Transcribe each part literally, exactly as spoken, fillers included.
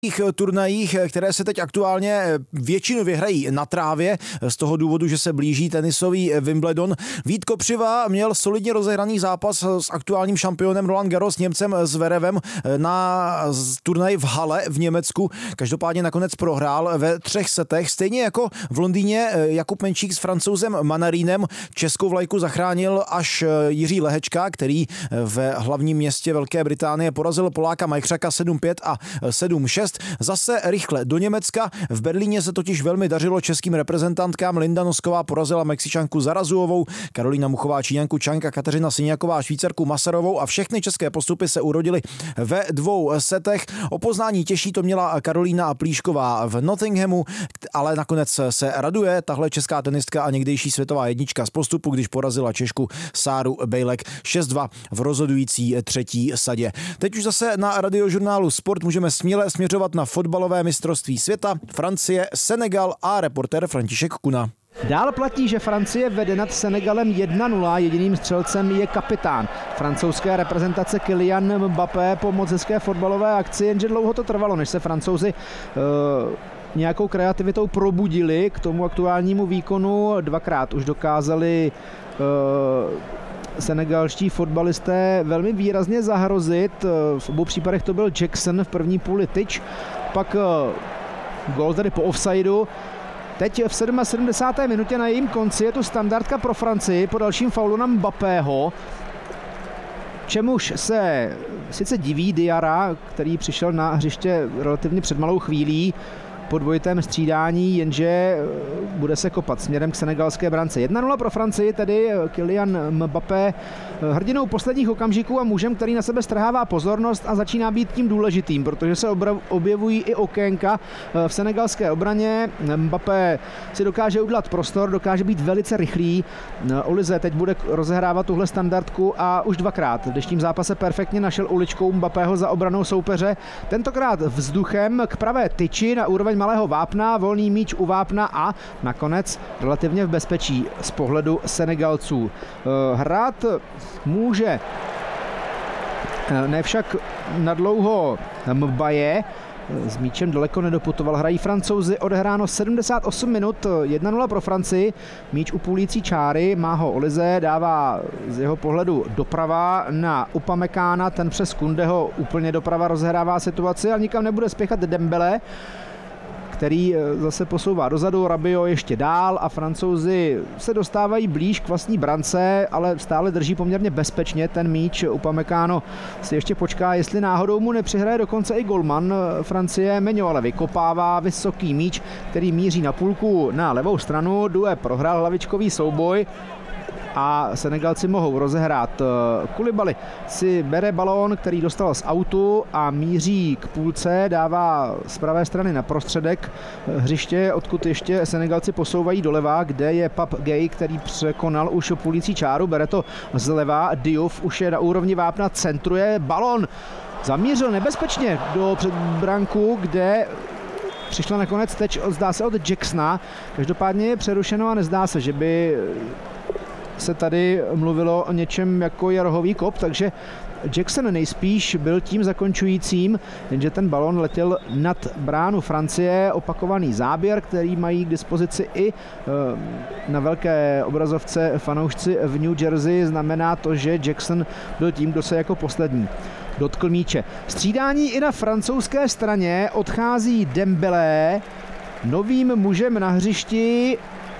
turnajích, které se teď aktuálně většinově hrají na trávě z toho důvodu, že se blíží tenisový Wimbledon. Vít Kopřiva měl solidně rozehraný zápas s aktuálním šampionem Roland Garros, Němcem Zverevem na turnaji v Halle v Německu. Každopádně nakonec prohrál ve třech setech. Stejně jako v Londýně Jakub Menšík s Francouzem Manarínem. Českou vlajku zachránil až Jiří Lehečka, který ve hlavním městě Velké Británie porazil Poláka Majchřaka sedm pět a sedm šest. Zase rychle do Německa. V Berlíně se totiž velmi dařilo českým reprezentantkám. Linda Nosková porazila Mexičanku Zarazuovou, Karolína Muchová Číňanku Čanka, Kateřina Syňaková Švýcarku Masarovou a všechny české postupy se urodily ve dvou setech. O poznání těžší to měla Karolína Plíšková v Nottinghamu, ale nakonec se raduje tahle česká tenistka a někdejší světová jednička z postupu, když porazila Češku Sáru Bejlek šest dva v rozhodující třetí sadě. Teď už zase na Radiožurnálu Sport můžeme směle směřovat na fotbalové mistrovství světa, Francie, Senegal a reportér František Kuna. Dál platí, že Francie vede nad Senegalem jedna nula, jediným střelcem je kapitán francouzské reprezentace Kylian Mbappé po moc hezké fotbalové akci, jenže dlouho to trvalo, než se Francouzi uh, nějakou kreativitou probudili k tomu aktuálnímu výkonu. Dvakrát už dokázali uh, senegalští fotbalisté velmi výrazně zahrozit. V obou případech to byl Jackson, v první půli tyč, pak gól tady po offsideu. Teď v sedmdesáté sedmé minutě na jejím konci je tu standardka pro Francii po dalším faulu na Mbappého, čemuž se sice diví Diarra, který přišel na hřiště relativně před malou chvílí po dvojitém střídání, jenže bude se kopat směrem k senegalské brance. jedna nula pro Francii, tedy Kylian Mbappé hrdinou posledních okamžiků a mužem, který na sebe strhává pozornost a začíná být tím důležitým, protože se objevují i okénka v senegalské obraně. Mbappé si dokáže udělat prostor, dokáže být velice rychlý. Olize teď bude rozehrávat tuhle standardku a už dvakrát v dnešním zápase perfektně našel uličkou Mbappého za obranou soupeře. Tentokrát vzduchem k pravé tyči na úroveň malého vápna, volný míč u vápna a nakonec relativně v bezpečí z pohledu Senegalců. Hrát může ne však nadlouho Mbaye, s míčem daleko nedoputoval. Hrají Francouzi, odehráno sedmdesát osm minut, jedna nula pro Francii, míč u půlící čáry, má ho Olize, dává z jeho pohledu doprava na Upamekána, ten přes Kundeho úplně doprava rozhrává situaci, ale nikam nebude spěchat Dembele, který zase posouvá dozadu, Rabiot ještě dál a Francouzi se dostávají blíž k vlastní brance, ale stále drží poměrně bezpečně ten míč. Upamecano si ještě počká, jestli náhodou mu nepřihraje dokonce i golman Francie. Meňo ale vykopává vysoký míč, který míří na půlku na levou stranu. Due prohrál hlavičkový souboj a Senegalci mohou rozehrát. Koulibaly si bere balón, který dostal z autu a míří k půlce, dává z pravé strany na prostředek hřiště, odkud ještě Senegalci posouvají doleva, kde je Pape Gueye, který překonal už půlící čáru, bere to zleva, Diouf už je na úrovni vápna, centruje, balón zamířil nebezpečně do předbranku, kde přišla nakonec teď, zdá se, od Jacksona. Každopádně je přerušeno a nezdá se, že by se tady mluvilo o něčem jako je rohový kop, takže Jackson nejspíš byl tím zakončujícím, jenže ten balon letěl nad bránu Francie, opakovaný záběr, který mají k dispozici i na velké obrazovce fanoušci v New Jersey, znamená to, že Jackson byl tím, kdo se jako poslední dotkl míče. Střídání i na francouzské straně, odchází Dembélé, novým mužem na hřišti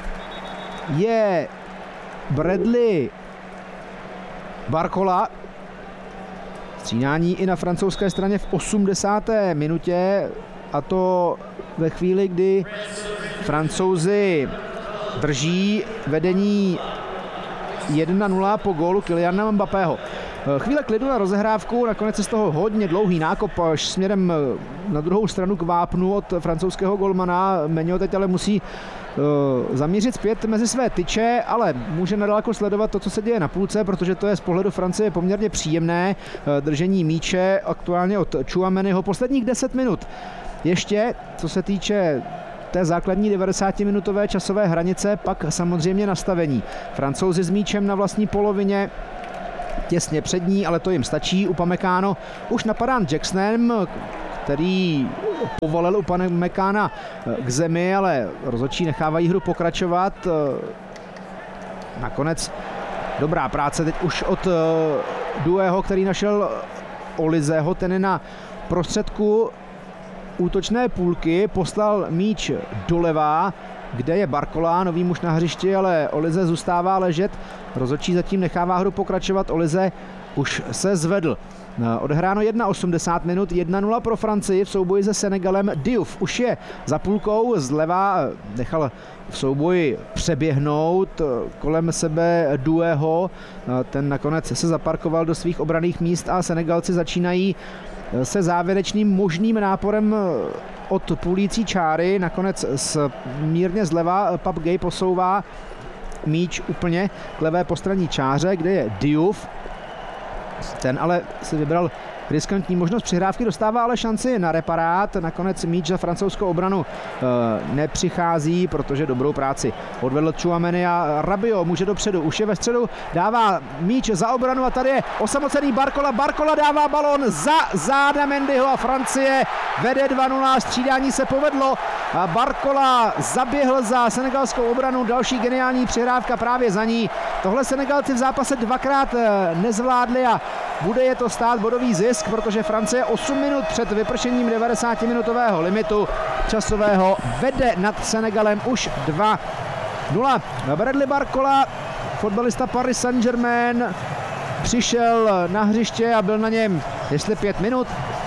je Bradley Barcola. Střídání i na francouzské straně v osmdesáté minutě a to ve chvíli, kdy Francouzi drží vedení jedna nula po gólu Kyliana Mbappého. Chvíle klidu na rozehrávku, nakonec je z toho hodně dlouhý nákop až směrem na druhou stranu k vápnu od francouzského golmana. Meňo teď ale musí uh, zamířit zpět mezi své tyče, ale může nadálko sledovat to, co se děje na půlce, protože to je z pohledu Francie poměrně příjemné uh, držení míče aktuálně od Chouameniho posledních deset minut. Ještě, co se týče té základní devadesátiminutové časové hranice, pak samozřejmě nastavení. Francouzi s míčem na vlastní polovině, těsně před ní, ale to jim stačí. Upamecano už napadán Jacksonem, který povolil u pana Mekána k zemi, ale rozhodčí nechávají hru pokračovat. Nakonec dobrá práce teď už od Douého, který našel Olizeho, ten je na prostředku útočné půlky, poslal míč doleva, kde je Barcola, nový muž na hřišti, ale Olize zůstává ležet. Rozhodčí zatím nechává hru pokračovat, Olize už se zvedl. Odehráno osmdesát jedna minut, jedna nula pro Francii v souboji se Senegalem. Diouf už je za půlkou, zleva nechal v souboji přeběhnout kolem sebe Douého. Ten nakonec se zaparkoval do svých obranných míst a Senegalci začínají se závěrečným možným náporem od půlící čáry. Nakonec s mírně zleva Pape Gueye posouvá míč úplně k levé postranní čáře, kde je Diouf. Ten ale si vybral riskantní možnost přihrávky, dostává ale šanci na reparát. Nakonec míč za francouzskou obranu e, nepřichází, protože dobrou práci odvedl Tchouaméni a Rabiot může dopředu, už je ve středu, dává míč za obranu a tady je osamocený Barcola. Barcola dává balon za záda Mendyho a Francie vede dva nula, střídání se povedlo. A Barcola zaběhl za senegalskou obranu, další geniální přihrávka právě za ní. Tohle Senegalci v zápase dvakrát nezvládli a bude je to stát bodový zisk, protože Francie osm minut před vypršením devadesátiminutového limitu časového vede nad Senegalem už dva nula. Bradley Barcola, fotbalista Paris Saint-Germain, přišel na hřiště a byl na něm jestli pět minut.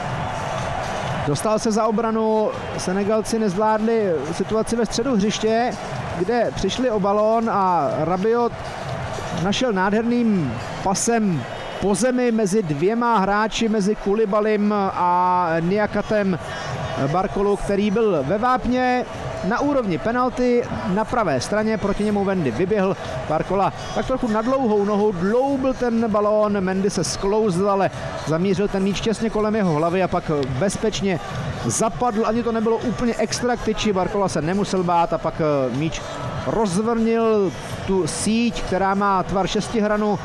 Dostal se za obranu, Senegalci nezvládli situaci ve středu hřiště, kde přišli o balón a Rabiot našel nádherným pasem po zemi mezi dvěma hráči, mezi Koulibalim a Niakatem Barcolu, který byl ve vápně na úrovni penalty na pravé straně, proti němu Mendy vyběhl. Barcola tak trochu na dlouhou nohu dloubil ten balón, Mendy se sklouzl, ale zamířil ten míč těsně kolem jeho hlavy a pak bezpečně zapadl, ani to nebylo úplně extra k tyči, Barcola se nemusel bát a pak míč rozvrnil tu síť, která má tvar šestihranu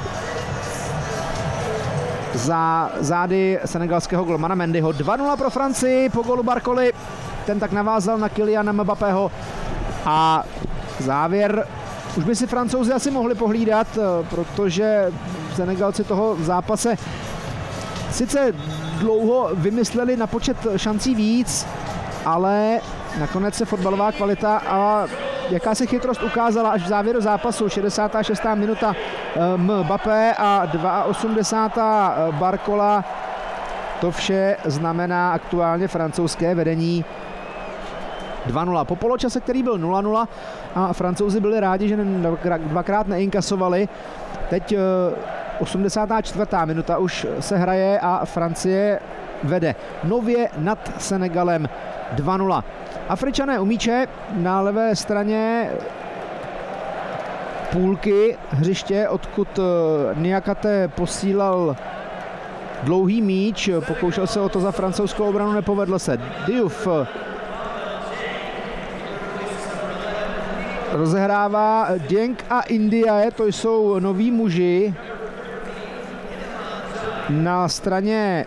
za zády senegalského golmana Mendyho. dva nula pro Francii po golu Barcoly. Ten tak navázal na Kyliana Mbappého a závěr už by si Francouzi asi mohli pohlídat, protože Senegalci toho v zápase sice dlouho vymysleli na počet šancí víc, ale nakonec se fotbalová kvalita a jakási chytrost ukázala až v závěru zápasu. šedesátá šestá minuta Mbappé a osmdesátá druhá Barcola. To vše znamená aktuálně francouzské vedení dva nula. Po poločase, který byl nula nula a Francouzi byli rádi, že dvakrát neinkasovali. Teď osmdesátá čtvrtá minuta už se hraje a Francie vede nově nad Senegalem dva nula. Afričané u míče na levé straně půlky hřiště, odkud Niakate posílal dlouhý míč, pokoušel se o to za francouzskou obranu, nepovedlo se. Diouf rozehrává, Dieng a Ndiaye, to jsou noví muži na straně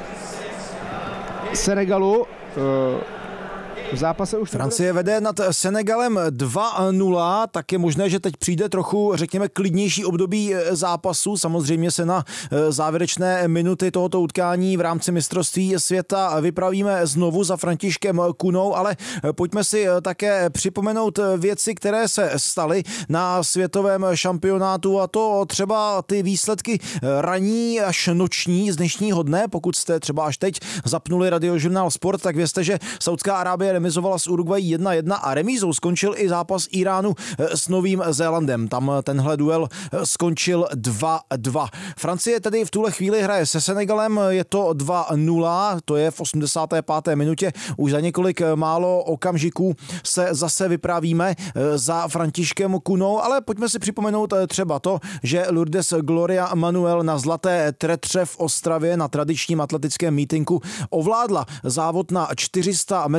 Senegalu. V zápase už Francie vede nad Senegalem dva nula, tak je možné, že teď přijde trochu, řekněme, klidnější období zápasu. Samozřejmě se na závěrečné minuty tohoto utkání v rámci mistrovství světa vypravíme znovu za Františkem Kunou, ale pojďme si také připomenout věci, které se staly na světovém šampionátu, a to třeba ty výsledky ranní až noční z dnešního dne. Pokud jste třeba až teď zapnuli Radiožurnál Sport, tak vězte, že Saudská Arábie remizovala s Uruguayí jedna jedna a remízou skončil i zápas Iránu s Novým Zélandem. Tam tenhle duel skončil dva dva. Francie tedy v tuhle chvíli hraje se Senegalem, je to dva nula, to je v osmdesáté páté minutě. Už za několik málo okamžiků se zase vypravíme za Františkem Kunou, ale pojďme si připomenout třeba to, že Lourdes Gloria Manuel na zlaté tretře v Ostravě na tradičním atletickém mítinku ovládla závod na čtyři sta metrů a dokonce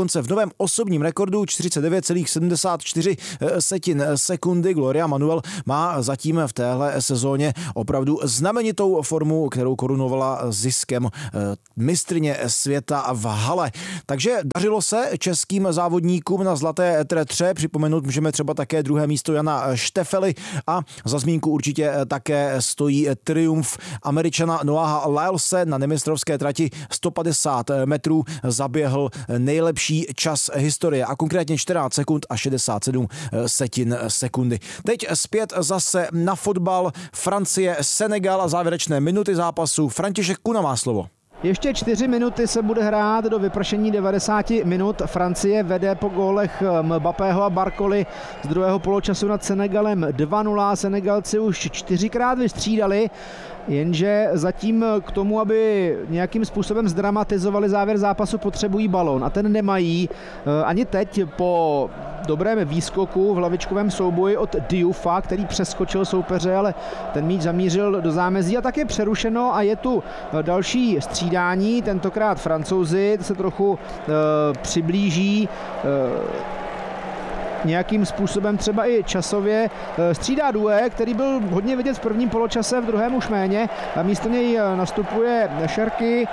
dokonce v novém osobním rekordu čtyřicet devět celá sedmdesát čtyři sekundy. Gloria Manuel má zatím v téhle sezóně opravdu znamenitou formu, kterou korunovala ziskem mistryně světa v hale. Takže dařilo se českým závodníkům na zlaté tretře. Připomenout můžeme třeba také druhé místo Jana Štefely a za zmínku určitě také stojí triumf Američana Noaha Lylese na nemistrovské trati sto padesát metrů. Zaběhl nejlepší čas historie a konkrétně čtrnáct sekund a šedesát sedm setin sekundy. Teď zpět zase na fotbal. Francie, Senegal a závěrečné minuty zápasu. František Kuna má slovo. Ještě čtyři minuty se bude hrát do vypršení devadesát minut. Francie vede po gólech Mbappého a Barcoly z druhého poločasu nad Senegalem dva nula. Senegalci už čtyřikrát vystřídali, jenže zatím k tomu, aby nějakým způsobem zdramatizovali závěr zápasu, potřebují balón a ten nemají. Ani teď po dobrém výskoku v hlavičkovém souboji od Diouffa, který přeskočil soupeře, ale ten míč zamířil do zámezí a tak je přerušeno a je tu další střídání, tentokrát Francouzi se trochu e, přiblíží e, nějakým způsobem třeba i časově. Střídá Doué, který byl hodně vidět v prvním poločase, v druhém už méně. A místo něj nastupuje Cherki,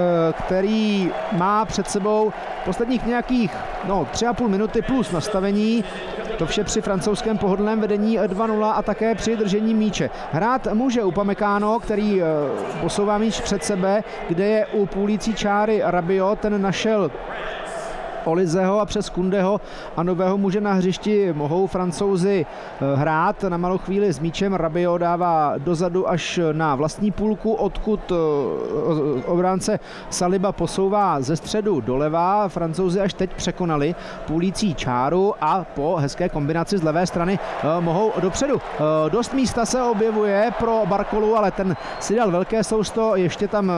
který má před sebou posledních nějakých no, tři a půl minuty plus nastavení. To vše při francouzském pohodlném vedení dva nula a také při držení míče. Hrát může Upamecano, který posouvá míč před sebe, kde je u půlící čáry Rabiot, ten našel Olizeho a přes Kundeho a nového muže na hřišti mohou Francouzi hrát na malou chvíli s míčem. Rabiot dává dozadu až na vlastní půlku, odkud obránce Saliba posouvá ze středu doleva. Francouzi až teď překonali půlící čáru a po hezké kombinaci z levé strany mohou dopředu. Dost místa se objevuje pro Barcolu, ale ten si dal velké sousto, ještě tam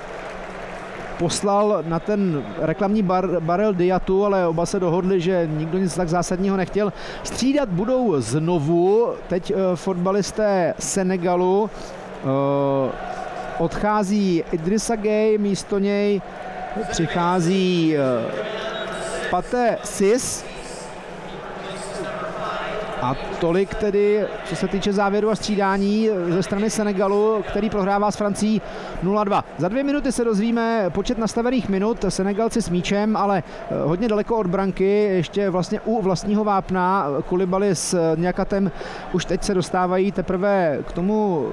poslal na ten reklamní bar, barel Diatu, ale oba se dohodli, že nikdo nic tak zásadního nechtěl. Střídat budou znovu teď uh, fotbalisté Senegalu. Uh, odchází Idrissa Gueye, místo něj přichází uh, Pathé Ciss. A tolik tedy, co se týče závěru a střídání ze strany Senegalu, který prohrává s Francií nula dva. Za dvě minuty se dozvíme počet nastavených minut. Senegalci s míčem, ale hodně daleko od branky, ještě vlastně u vlastního vápna. Koulibaly s Niakatem už teď se dostávají teprve k tomu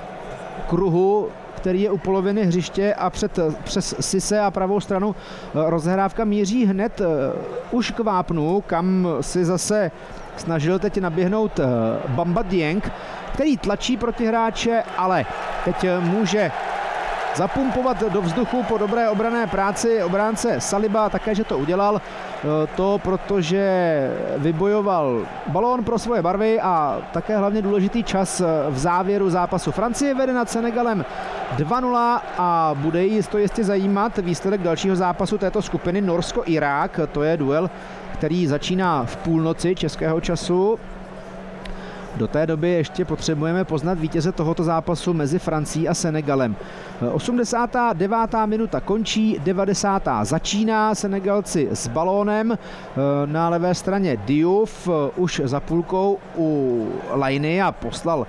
kruhu, který je u poloviny hřiště a před, přes Sise a pravou stranu rozhrávka míří hned už k vápnu, kam si zase snažil teď naběhnout Bamba Dieng, který tlačí proti hráče, ale teď může zapumpovat do vzduchu po dobré obranné práci obránce Saliba, také, že to udělal. To protože vybojoval balón pro svoje barvy a také hlavně důležitý čas v závěru zápasu. Francie vede nad Senegalem dva nula a bude jí to jistě zajímat výsledek dalšího zápasu této skupiny Norsko-Irák. To je duel, který začíná v půlnoci českého času. Do té doby ještě potřebujeme poznat vítěze tohoto zápasu mezi Francií a Senegalem. osmdesátá devátá minuta končí, devadesátá začíná. Senegalci s balónem, na levé straně Diouf už za půlkou u lajny a poslal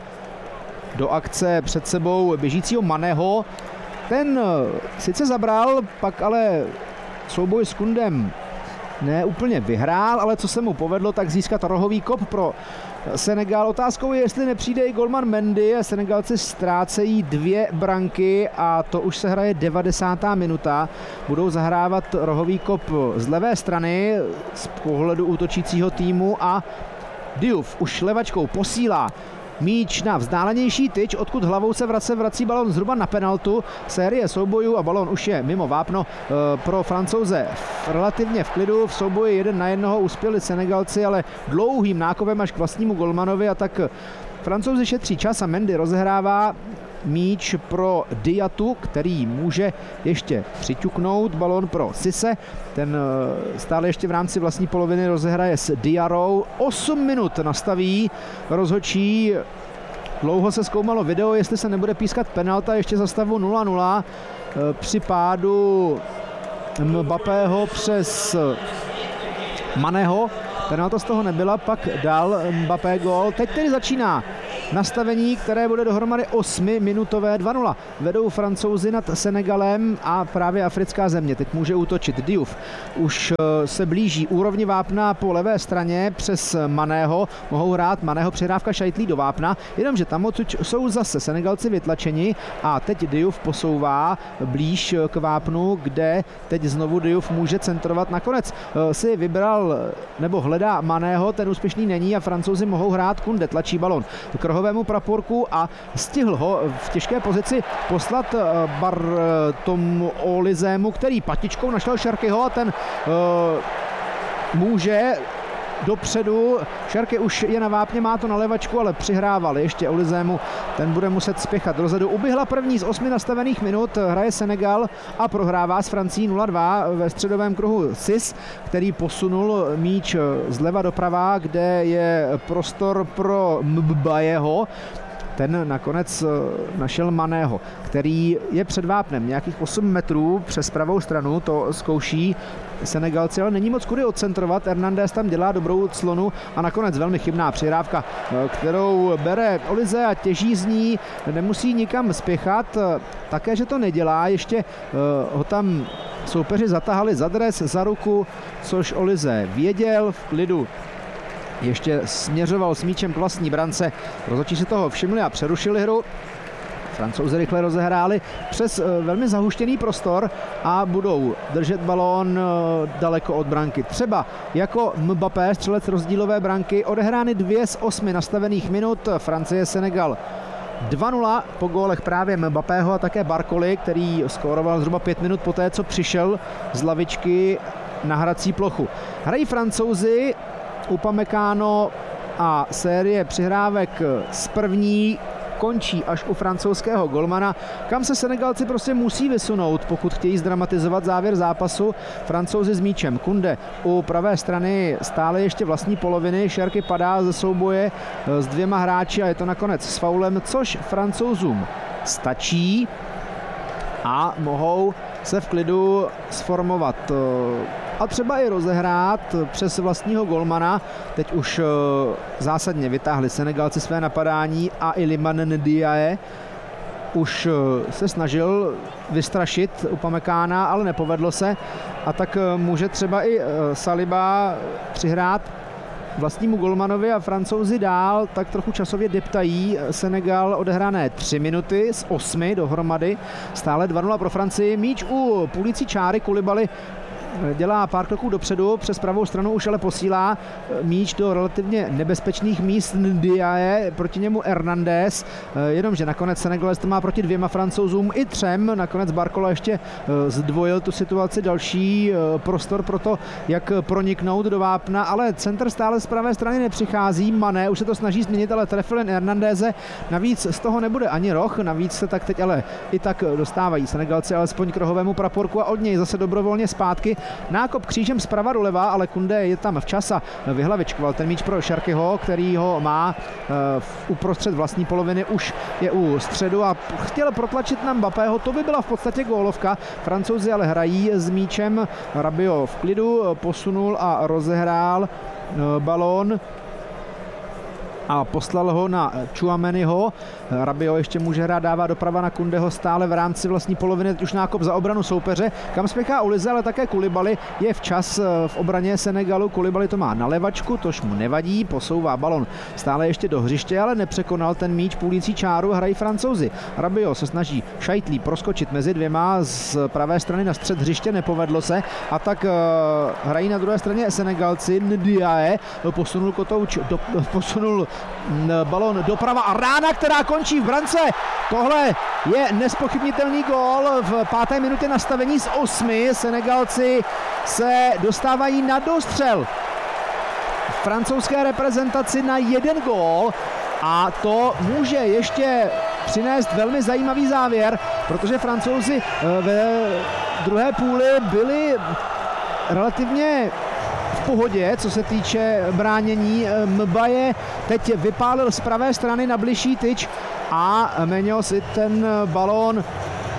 do akce před sebou běžícího Maného. Ten sice zabral, pak ale souboj s Kundem ne úplně vyhrál, ale co se mu povedlo, tak získat rohový kop pro Senegal. Otázkou je, jestli nepřijde i golman Mendy. Senegalci ztrácejí dvě branky a to už se hraje devadesátá minuta. Budou zahrávat rohový kop z levé strany z pohledu útočícího týmu a Diouf už levačkou posílá míč na vzdálenější tyč, odkud hlavou se vrací, vrací balon zhruba na penaltu. Série soubojů a balon už je mimo vápno pro Francouze relativně v klidu. V souboji jeden na jednoho uspěli Senegalci, ale dlouhým nákovem až k vlastnímu golmanovi a tak Francouzi šetří čas a Mendy rozehrává míč pro Diatu, který může ještě přiťuknout. Balón pro Sise, ten stále ještě v rámci vlastní poloviny rozehraje s Diarou. osm minut nastaví rozhodčí. Dlouho se zkoumalo video, jestli se nebude pískat penalta ještě za stavu nula nula při pádu Mbappého přes Maného. Penalta z toho nebyla, pak dal Mbappé gól. Teď tedy začíná nastavení, které bude dohromady osmiminutové. dva nula vedou Francouzi nad Senegalem a právě africká země teď může útočit. Diouf už se blíží úrovni vápna po levé straně přes Maného. Mohou hrát Maného, přihrávka šajtlí do vápna, jenomže tam odsud jsou zase Senegalci vytlačeni a teď Diouf posouvá blíž k vápnu, kde teď znovu Diouf může centrovat. Nakonec si vybral nebo hledá Maného, ten úspěšný není a Francouzi mohou hrát. Kunde tlačí balon k rohovému praporku a stihl ho v těžké pozici poslat Bartomu Olizému, který patičkou našel Šerkyho a ten uh, může dopředu. Šerky už je na vápně, má to na levačku, ale přihrával ještě Olizému. Ten bude muset spěchat dozadu. Uběhla první z osmi nastavených minut. Hraje Senegal a prohrává s Francií nula dva ve středovém kruhu Sis, který posunul míč zleva doprava, kde je prostor pro Mbappého. Ten nakonec našel Maného, který je před vápnem nějakých osm metrů přes pravou stranu, to zkouší Senegalci, ale není moc kudy odcentrovat. Hernandez tam dělá dobrou clonu a nakonec velmi chybná přihrávka, kterou bere Olise a těží z ní, nemusí nikam spěchat. Také, že to nedělá, ještě ho tam soupeři zatahali za dres, za ruku, což Olise věděl, v klidu ještě směřoval s míčem k vlastní brance. Rozhodčí se toho všimli a přerušili hru. Francouzi rychle rozehráli přes velmi zahuštěný prostor a budou držet balón daleko od branky. Třeba jako Mbappé, střelec rozdílové branky, odehrány dvě z osmi nastavených minut. Francie, Senegal dva nula po gólech právě Mbappého a také Barcoly, který skóroval zhruba pět minut poté, co přišel z lavičky na hrací plochu. Hrají Francouzi, Upamecano a série přihrávek z první končí až u francouzského golmana, kam se Senegalci prostě musí vysunout, pokud chtějí zdramatizovat závěr zápasu. Francouzi s míčem. Kunde u pravé strany stále ještě vlastní poloviny. Šerky padá ze souboje s dvěma hráči a je to nakonec s faulem, což Francouzům stačí a mohou se v klidu sformovat a třeba i rozehrát přes vlastního golmana. Teď už zásadně vytáhli Senegalci své napadání a Iliman Ndiaye už se snažil vystrašit Upamecana, ale nepovedlo se a tak může třeba i Saliba přihrát vlastnímu golmanovi a Francouzi dál tak trochu časově deptají. Senegal odehrané tři minuty z osmi dohromady, stále dva nula pro Francii. Míč u půlící čáry, Koulibaly dělá pár kroků dopředu, přes pravou stranu už ale posílá míč do relativně nebezpečných míst Ndiaye, proti němu Hernandez, jenomže nakonec Senegalista má proti dvěma Francouzům i třem, nakonec Barcola ještě zdvojil tu situaci, další prostor pro to, jak proniknout do vápna, ale center stále z pravé strany nepřichází, Mané už se to snaží změnit, ale trefil jen Hernandeze, navíc z toho nebude ani roh, navíc se tak teď ale i tak dostávají Senegalci alespoň k rohovému praporku a od něj zase dobrovolně zpátky. Nákop křížem zprava doleva, ale Kunde je tam včas a vyhlavičkoval ten míč pro Šerkyho, který ho má v uprostřed vlastní poloviny, už je u středu a chtěl protlačit na Mbappého, to by byla v podstatě gólovka. Francouzi ale hrají s míčem, Rabiot v klidu posunul a rozehrál balón a poslal ho na Tchouaméniho. Rabiot ještě může hrát, dává doprava na Kundeho stále v rámci vlastní poloviny, teď už nákop za obranu soupeře, kam spěchá Olise, ale také Koulibaly je včas v obraně Senegalu. Koulibaly to má na levačku, tož mu nevadí, posouvá balon stále ještě do hřiště, ale nepřekonal ten míč půlící čáru, hrají Francouzi. Rabiot se snaží šajtlí proskočit mezi dvěma z pravé strany na střed hřiště, nepovedlo se a tak uh, hrají na druhé straně Senegalci. Ndiaye posunul kotouč, do, posunul balon doprava a rána, která končí v brance. Tohle je nespochybnitelný gól v páté minutě nastavení z osmi. Senegalci se dostávají na dostřel francouzské reprezentaci na jeden gól a to může ještě přinést velmi zajímavý závěr, protože Francouzi ve druhé půli byli relativně v pohodě, co se týče bránění. Mbaye teď vypálil z pravé strany na bližší tyč a Meňo si ten balón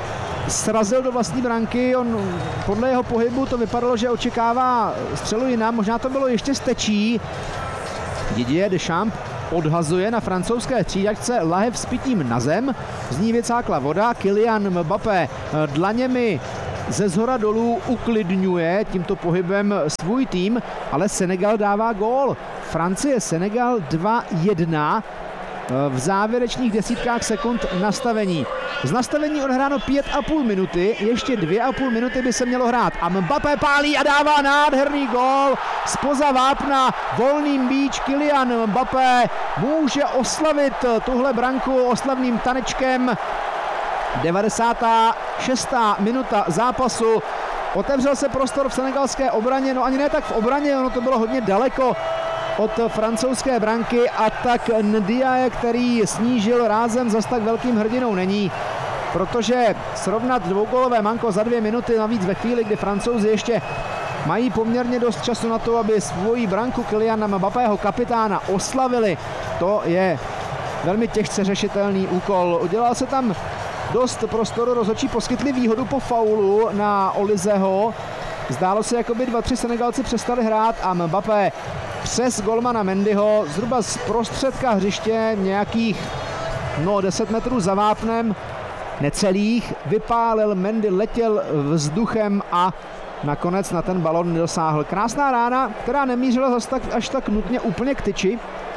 srazil do vlastní branky. On podle jeho pohybu to vypadalo, že očekává střelu jinam, možná to bylo ještě stečí. Didier Deschamps odhazuje na francouzské střídačce lahev s pitím na zem, z ní vycákla voda, Kylian Mbappé dlaněmi ze zhora dolů uklidňuje tímto pohybem svůj tým, ale Senegal dává gól. Francie, Senegal dva jedna v závěrečných desítkách sekund nastavení. Z nastavení odhráno pět a půl minuty, ještě dvě a půl minuty by se mělo hrát. A Mbappé pálí a dává nádherný gól spoza vápna, volným míč. Kylian Mbappé může oslavit tuhle branku oslavným tanečkem. devadesátá šestá minuta zápasu. Otevřel se prostor v senegalské obraně, no ani ne tak v obraně, ono to bylo hodně daleko od francouzské branky a tak Ndiaye, který snížil rázem, zas tak velkým hrdinou není, protože srovnat dvougólové manko za dvě minuty, navíc ve chvíli, kdy Francouzi ještě mají poměrně dost času na to, aby svoji branku Kyliana Mbappého kapitána oslavili, to je velmi těžce řešitelný úkol. Udělal se tam dost prostoru, rozhodčí poskytli výhodu po faulu na Olizeho. Zdálo se, jako by dva, tři Senegalci přestali hrát a Mbappé přes golmana Mendyho zhruba z prostředka hřiště nějakých no, deset metrů za vápnem, necelých, vypálil, Mendy letěl vzduchem a nakonec na ten balon nedosáhl. Krásná rána, která nemířila zase tak, až tak nutně úplně k tyči,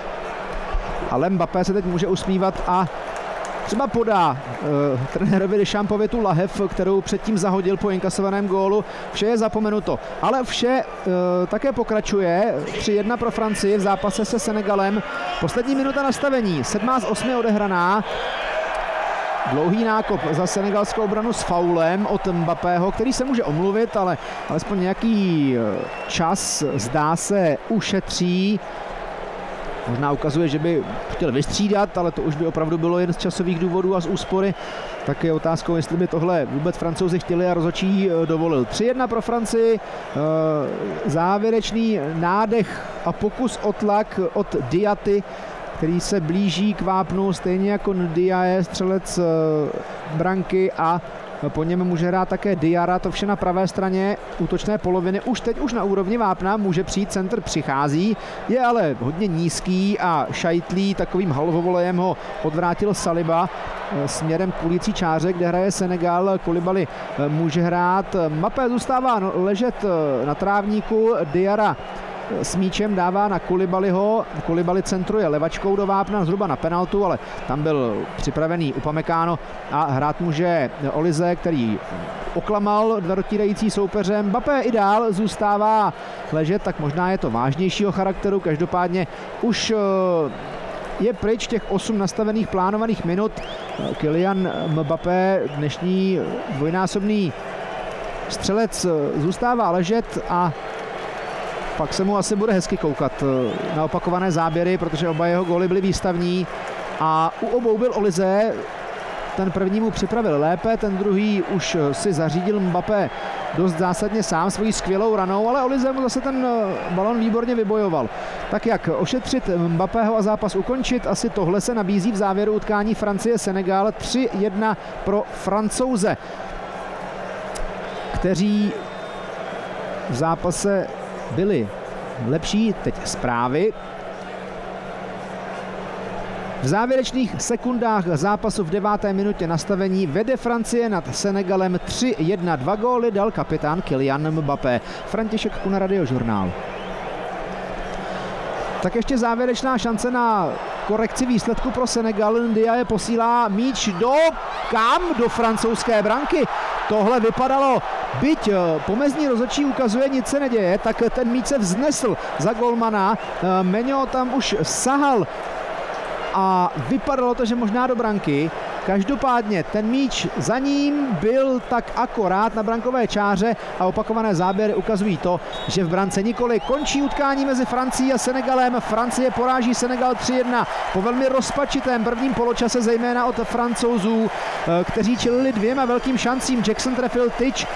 ale Mbappé se teď může usmívat a třeba podá uh, trenérovi Deschampovi tu lahev, kterou předtím zahodil po inkasovaném gólu. Vše je zapomenuto. Ale vše uh, také pokračuje. tři jedna pro Francii v zápase se Senegalem. Poslední minuta nastavení. sedmá z osmi odehraná. Dlouhý nákop za senegalskou obranu s faulem od Mbappého, který se může omluvit, ale alespoň nějaký čas zdá se ušetří. Možná ukazuje, že by chtěl vystřídat, ale to už by opravdu bylo jen z časových důvodů a z úspory. Tak je otázkou, jestli by tohle vůbec Francouzi chtěli a rozhodčí dovolil. tři jedna pro Francii, závěrečný nádech a pokus o tlak od Diaty, který se blíží k vápnu, stejně jako Ndiaye, střelec branky, a po něm může hrát také Diarra, to vše na pravé straně útočné poloviny. Už teď už na úrovni vápna může přijít, centr přichází, je ale hodně nízký a šajtlí, takovým halvovolejem ho odvrátil Saliba směrem k ulicí čáře, kde hraje Senegal. Koulibaly může hrát, Mbappé zůstává ležet na trávníku, Diarra s míčem dává na Koulibalyho, Koulibaly centruje levačkou do vápna zhruba na penaltu, ale tam byl připravený Upamecano a hrát může Olise, který oklamal dva rotírající soupeře. Mbappé i dál zůstává ležet, tak možná je to vážnějšího charakteru, každopádně už je pryč těch osm nastavených plánovaných minut. Kylian Mbappé, dnešní dvojnásobný střelec, zůstává ležet a pak se mu asi bude hezky koukat na opakované záběry, protože oba jeho góly byly výstavní a u obou byl Olise. Ten první mu připravil lépe, ten druhý už si zařídil Mbappé dost zásadně sám svojí skvělou ranou, ale Olise mu zase ten balon výborně vybojoval. Tak jak ošetřit Mbappého a zápas ukončit? Asi tohle se nabízí v závěru utkání Francie-Senegal. tři jedna pro Francouze, kteří v zápase byly lepší. Teď zprávy. V závěrečných sekundách zápasu v deváté minutě nastavení vede Francie nad Senegalem tři jedna. Dva góly dal kapitán Kylian Mbappé. František Kuna, Radiožurnál. Tak ještě závěrečná šance na korekci výsledku pro Senegal. Ndiaye posílá míč do kam? Do francouzské branky. Tohle vypadalo, byť pomezní rozhodčí ukazuje, nic se neděje, tak ten míč se vznesl za golmana. Meňo tam už sahal a vypadalo to, že možná do branky. Každopádně ten míč za ním byl tak akorát na brankové čáře a opakované záběry ukazují to, že v brance nikoli. Končí utkání mezi Francií a Senegalem. Francie poráží Senegal tři jedna po velmi rozpačitém prvním poločase, zejména od Francouzů. kteří čelili dvěma velkým šancím. Jackson trefil tyč,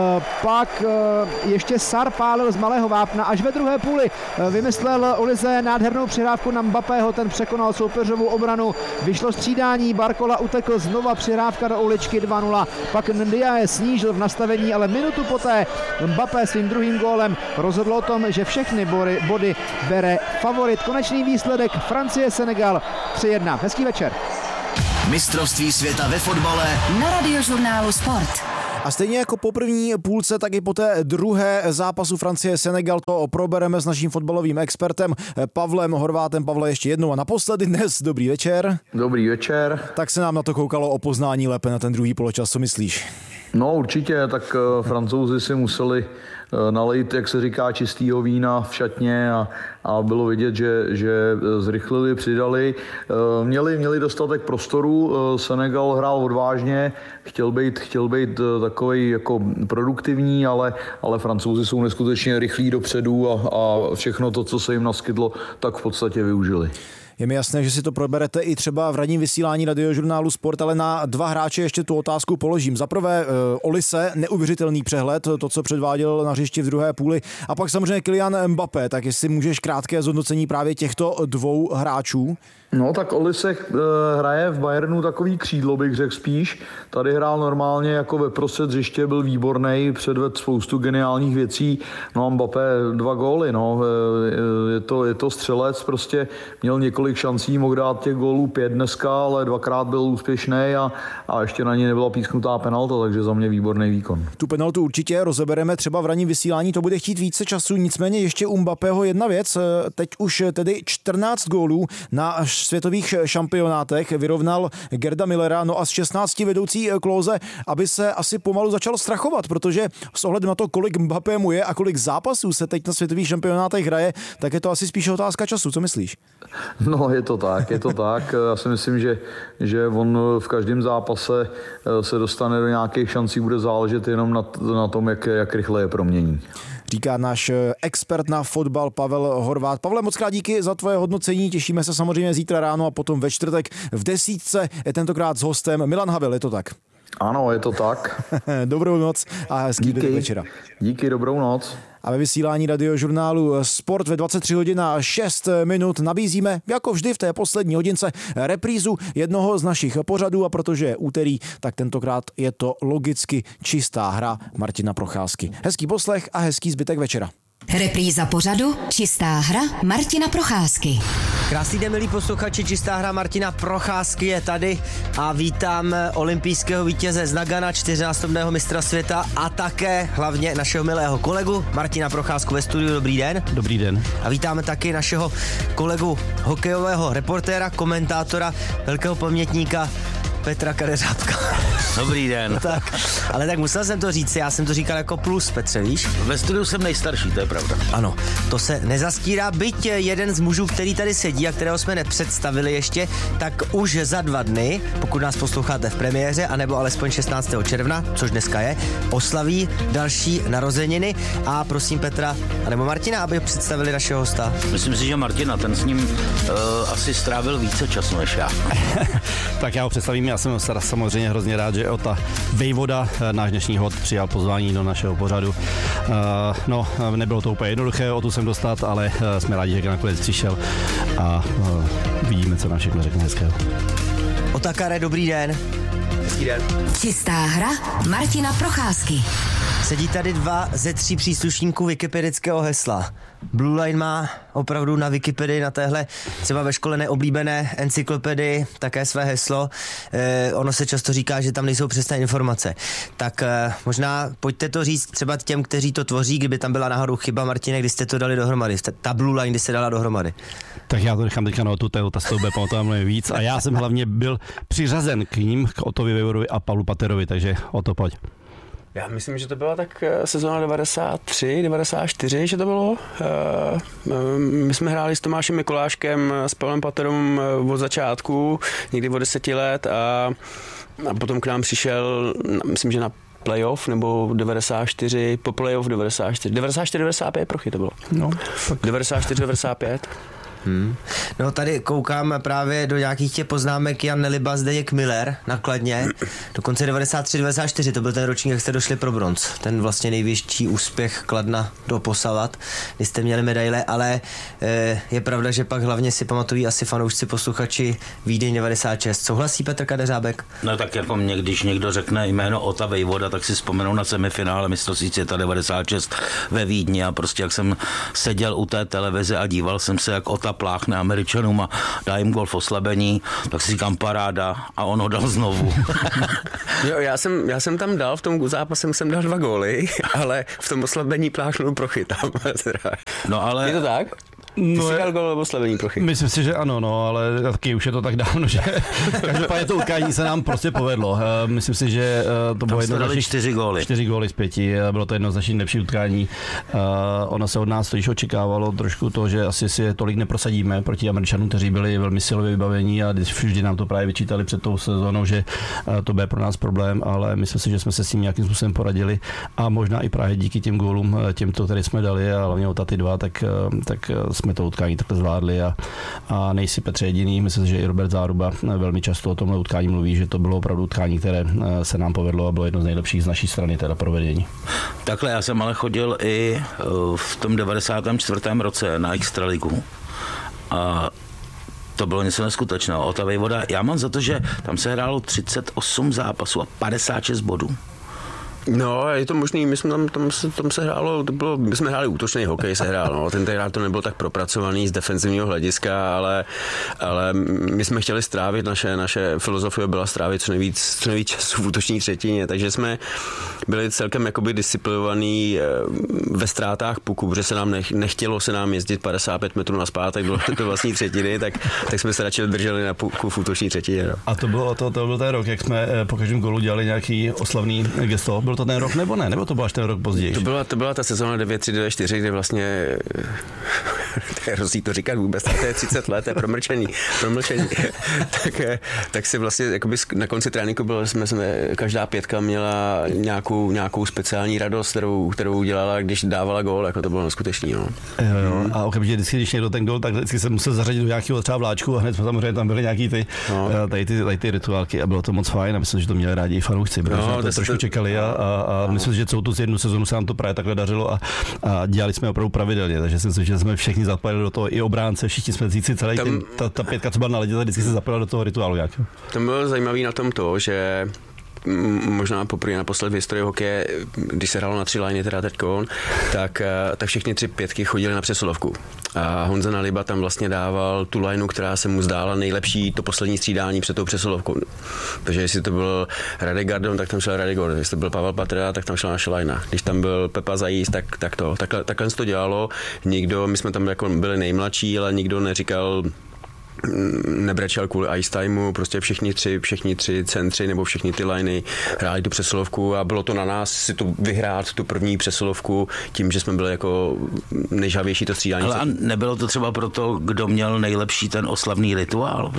pak ještě Sar pálil z malého vápna. Až ve druhé půli vymyslel Olise nádhernou přihrávku na Mbappého, ten překonal soupeřovou obranu. Vyšlo střídání, Barcola utekl, znova přihrávka do uličky dva nula. Pak Ndiaye snížil v nastavení, ale minutu poté Mbappé svým druhým gólem rozhodl o tom, že všechny body, body bere favorit. Konečný výsledek Francie-Senegal tři jedna. Hezký večer. Mistrovství světa ve fotbale na Radiožurnálu Sport. A stejně jako po první půlce, tak i po té druhé zápasu Francie-Senegal to probereme s naším fotbalovým expertem Pavlem Horvátem. Pavle, ještě jednou a naposledy dnes. Dobrý večer. Dobrý večer. Tak se nám na to koukalo o poznání lépe na ten druhý poločas. Co myslíš? No určitě, tak uh, Francouzi si museli uh, nalejt, jak se říká, čistýho vína v šatně a, a bylo vidět, že, že zrychlili, přidali. Uh, měli, měli dostatek prostoru, uh, Senegal hrál odvážně, chtěl být, chtěl být uh, takovej jako produktivní, ale, ale Francouzi jsou neskutečně rychlí dopředu a, a všechno to, co se jim naskytlo, tak v podstatě využili. Je mi jasné, že si to proberete i třeba v ranním vysílání Radiožurnálu Sport, ale na dva hráče ještě tu otázku položím. Za prvé Olise, neuvěřitelný přehled, to, co předváděl na hřišti v druhé půli, a pak samozřejmě Kylian Mbappé, tak jestli můžeš krátké zhodnocení právě těchto dvou hráčů. No tak Olise hraje v Bayernu takový křídlo, bych řekl spíš. Tady hrál normálně jako ve prostřed hřiště, byl výborný, předvedl spoustu geniálních věcí. No a Mbappé dva góly, no. Je to, je to střelec, prostě měl několik šancí, mohl dát těch gólů pět dneska, ale dvakrát byl úspěšný a, a ještě na něj nebyla písknutá penalta, takže za mě výborný výkon. Tu penaltu určitě rozebereme třeba v ranním vysílání, to bude chtít více času, nicméně ještě u Mbappého jedna věc, teď už tedy čtrnáct gólů na světových šampionátech vyrovnal Gerda Millera, no a z šestnácti vedoucí Klose, aby se asi pomalu začal strachovat, protože s ohledem na to, kolik Mbappé mu je a kolik zápasů se teď na světových šampionátech hraje, tak je to asi spíše otázka času. Co myslíš? No je to tak, je to tak. Já si myslím, že, že on v každém zápase se dostane do nějakých šancí, bude záležet jenom na, na tom, jak, jak rychle je promění. Říká náš expert na fotbal Pavel Horvát. Pavle, moc krát díky za tvoje hodnocení, těšíme se samozřejmě zítra ráno a potom ve čtvrtek v desítce, je tentokrát s hostem Milan Havel, je to tak? Ano, je to tak. Dobrou noc a hezký večera. Díky, dobrou noc. A ve vysílání Radiožurnálu Sport ve dvacet tři hodin a šest minut nabízíme, jako vždy v té poslední hodince, reprízu jednoho z našich pořadů, a protože je úterý, tak tentokrát je to logicky čistá hra Martina Procházky. Hezký poslech a hezký zbytek večera. Repríza pořadu Čistá hra Martina Procházky. Krásný den, milí posluchači, Čistá hra Martina Procházky je tady a vítám olympijského vítěze z Nagana, čtyřnásobného mistra světa a také hlavně našeho milého kolegu Martina Procházku ve studiu. Dobrý den. Dobrý den. A vítáme taky našeho kolegu hokejového reportéra, komentátora, velkého pamětníka Petra Kadeřábka. Dobrý den. Tak, ale tak musel jsem to říct, já jsem to říkal jako plus, Petře, víš? Ve studiu jsem nejstarší, to je pravda. Ano, to se nezastírá, byť jeden z mužů, který tady sedí a kterého jsme nepředstavili ještě, tak už za dva dny, pokud nás posloucháte v premiéře, anebo alespoň šestnáctého června, což dneska je, oslaví další narozeniny a prosím Petra anebo Martina, aby představili našeho hosta. Myslím si, že Martina, ten s ním uh, asi strávil více času než já. Tak já ho představím. Já jsem samozřejmě hrozně rád, že Ota Vejvoda, náš dnešní hod, přijal pozvání do našeho pořadu. No, nebylo to úplně jednoduché o tu sem dostat, ale jsme rádi, že nakonec přišel a vidíme, co nám všechno řekne hezkého. Ota Kare, dobrý den. Hezký den. Čistá hra Martina Procházky. Sedí tady dva ze tří příslušníků wikipedického hesla. Blue Line má opravdu na Wikipedii, na téhle třeba ve škole neoblíbené encyklopedii také své heslo. E, ono se často říká, že tam nejsou přesné informace. Tak e, možná pojďte to říct třeba těm, kteří to tvoří, kdyby tam byla náhodou chyba, Martine, kdy jste to dali dohromady. Ta Blue Line, kdy se dala dohromady. Tak já to nechám teďka na tu, ta z toho bude pamatovat mnohem víc. A já jsem hlavně byl přiřazen k ním, k Otovi Vejvodovi a Pavlu Paterovi, takže o to pojď. Já myslím, že to byla tak sezóna devadesát tři, devadesát čtyři, že to bylo. My jsme hráli s Tomášem Mikuláškem, s Pavlem Paterom od začátku, někdy od deseti let a, a potom k nám přišel, myslím, že na playoff, nebo devadesát čtyři, po playoff devadesát čtyři, devadesát čtyři devadesát pět prochy to bylo. No, devadesát čtyři devadesát pět. Hmm. No tady koukám právě do nějakých těch poznámek Jan Neliba, Zdeněk Miller na Kladně. Dokonce devadesát tři devadesát čtyři, to byl ten ročník, jak jste došli pro bronz. Ten vlastně největší úspěch Kladna doposavat, kdy jste měli medaile, ale e, je pravda, že pak hlavně si pamatují asi fanoušci, posluchači Vídeň devadesát šest. Souhlasí Petr Kadeřábek? No tak jako mě, když někdo řekne jméno Ota Vejvoda, tak si vzpomenou na semifinále mistrovství světa devadesát šest ve Vídni a prostě jak jsem seděl u té televize a díval jsem se, jak Ota pláchne Američanům a dá jim gol v oslabení, tak si říkám paráda a on ho dal znovu. Jo, já jsem, já jsem tam dal, v tom zápase jsem dal dva góly, ale v tom oslabení pláchnul Prochy tam. No ale... Je to tak? Ty No jsi dal gól nebo oslabení Prochy? Myslím si, že ano, no, ale taky už je to tak dávno, že každopádně to utkání se nám prostě povedlo. Myslím si, že to bylo jedno z našich čtyři góly. Čtyři góly z pěti, bylo to jedno z našich nejlepších utkání. Ono se od nás to již očekávalo trošku to, že asi si tolik neprosadíme proti Američanům, kteří byli velmi silově vybavení a vždy nám to právě vyčítali před tou sezónou, že to bude pro nás problém, ale myslím si, že jsme se s tím nějakým způsobem poradili a možná i právě díky těm gólům, těmto, které jsme dali a hlavně o ty dva, tak, tak jsme to utkání takhle zvládli a, a nejsi Petře jediný. Myslím, že i Robert Záruba velmi často o tomhle utkání mluví, že to bylo opravdu utkání, které se nám povedlo a bylo jedno z nejlepších z naší strany teda provedení. Takhle já jsem ale chodil i v tom devadesátém čtvrtém roce na Extraligu a to bylo něco neskutečného. Ota Vejvoda, já mám za to, že tam se hrálo třicet osm zápasů a padesát šest bodů. No, je to možný, my jsme tam, tam, se, tam se hrálo, to bylo, my jsme hráli útočný hokej, se hrál, no. Tenkrát to nebylo tak propracovaný z defenzivního hlediska, ale, ale my jsme chtěli strávit, naše, naše filozofie byla strávit co nejvíc, co nejvíc času v útoční třetině, takže jsme byli celkem jakoby disciplinovaný ve ztrátách puku, protože se nám nech, nechtělo se nám jezdit padesát pět metrů nazpátek do, do vlastní třetiny, tak, tak jsme se radši drželi na puku v útoční třetině. No. A to, bylo, to, to byl ten rok, jak jsme po každém gólu dělali nějaký oslavný gesto. Byl to ten rok nebo ne? Nebo to byl až ten rok později? To byla, to byla ta sezóna devět tři devět čtyři, kde vlastně to je hrozný to říkat vůbec, to je třicet let, to je promlčení, promlčení. tak, tak si vlastně jakoby na konci tréninku bylo, jsme, jsme, každá pětka měla nějakou, nějakou speciální radost, kterou, kterou udělala, když dávala gól, jako to bylo neskutečný. No. Jo, jo. A okamžitě vždycky, když někdo ten gól, tak vždycky se musel zařadit do nějakého třeba vláčku a hned jsme samozřejmě tam byly nějaký ty, no. tady, ty, tady ty rituálky a bylo to moc fajn a myslím, že to měli rádi i fanoušci, protože no, to trošku to... čekali a, a, a no. myslím, že celou tu jednu sezonu se nám to právě takhle dařilo a, a dělali jsme opravdu pravidelně, takže si myslím, že jsme všichni zapojili do toho i obránce, všichni jsme cíci celý tam, ten, ta, ta pětka, co byla na ledě, tak vždycky se zapojila do toho rituálu nějak. Tam bylo zajímavý na tom to, že možná poprvé naposled v historii hokeje, když se hrálo na tři liny, teda teďkon, tak, tak všechny tři pětky chodily na přesilovku. A Honza Naliba tam vlastně dával tu lineu, která se mu zdála nejlepší, to poslední střídání před tou přesilovkou. Takže jestli to byl Radek Gardon, tak tam šel Radek Gordon, jestli to byl Pavel Patrera, tak tam šla naše linea. Když tam byl Pepa Zajíc, tak, tak to. Takhle, takhle se to dělalo. Nikdo, my jsme tam jako byli nejmladší, ale nikdo neříkal, nebrečel kvůli ice timeu, prostě všichni tři, všichni tři centři nebo všichni ty liney hráli tu přesilovku a bylo to na nás si tu vyhrát tu první přesilovku tím, že jsme byli jako nejžavější to střídání. Ale a nebylo to třeba proto, kdo měl nejlepší ten oslavný rituál?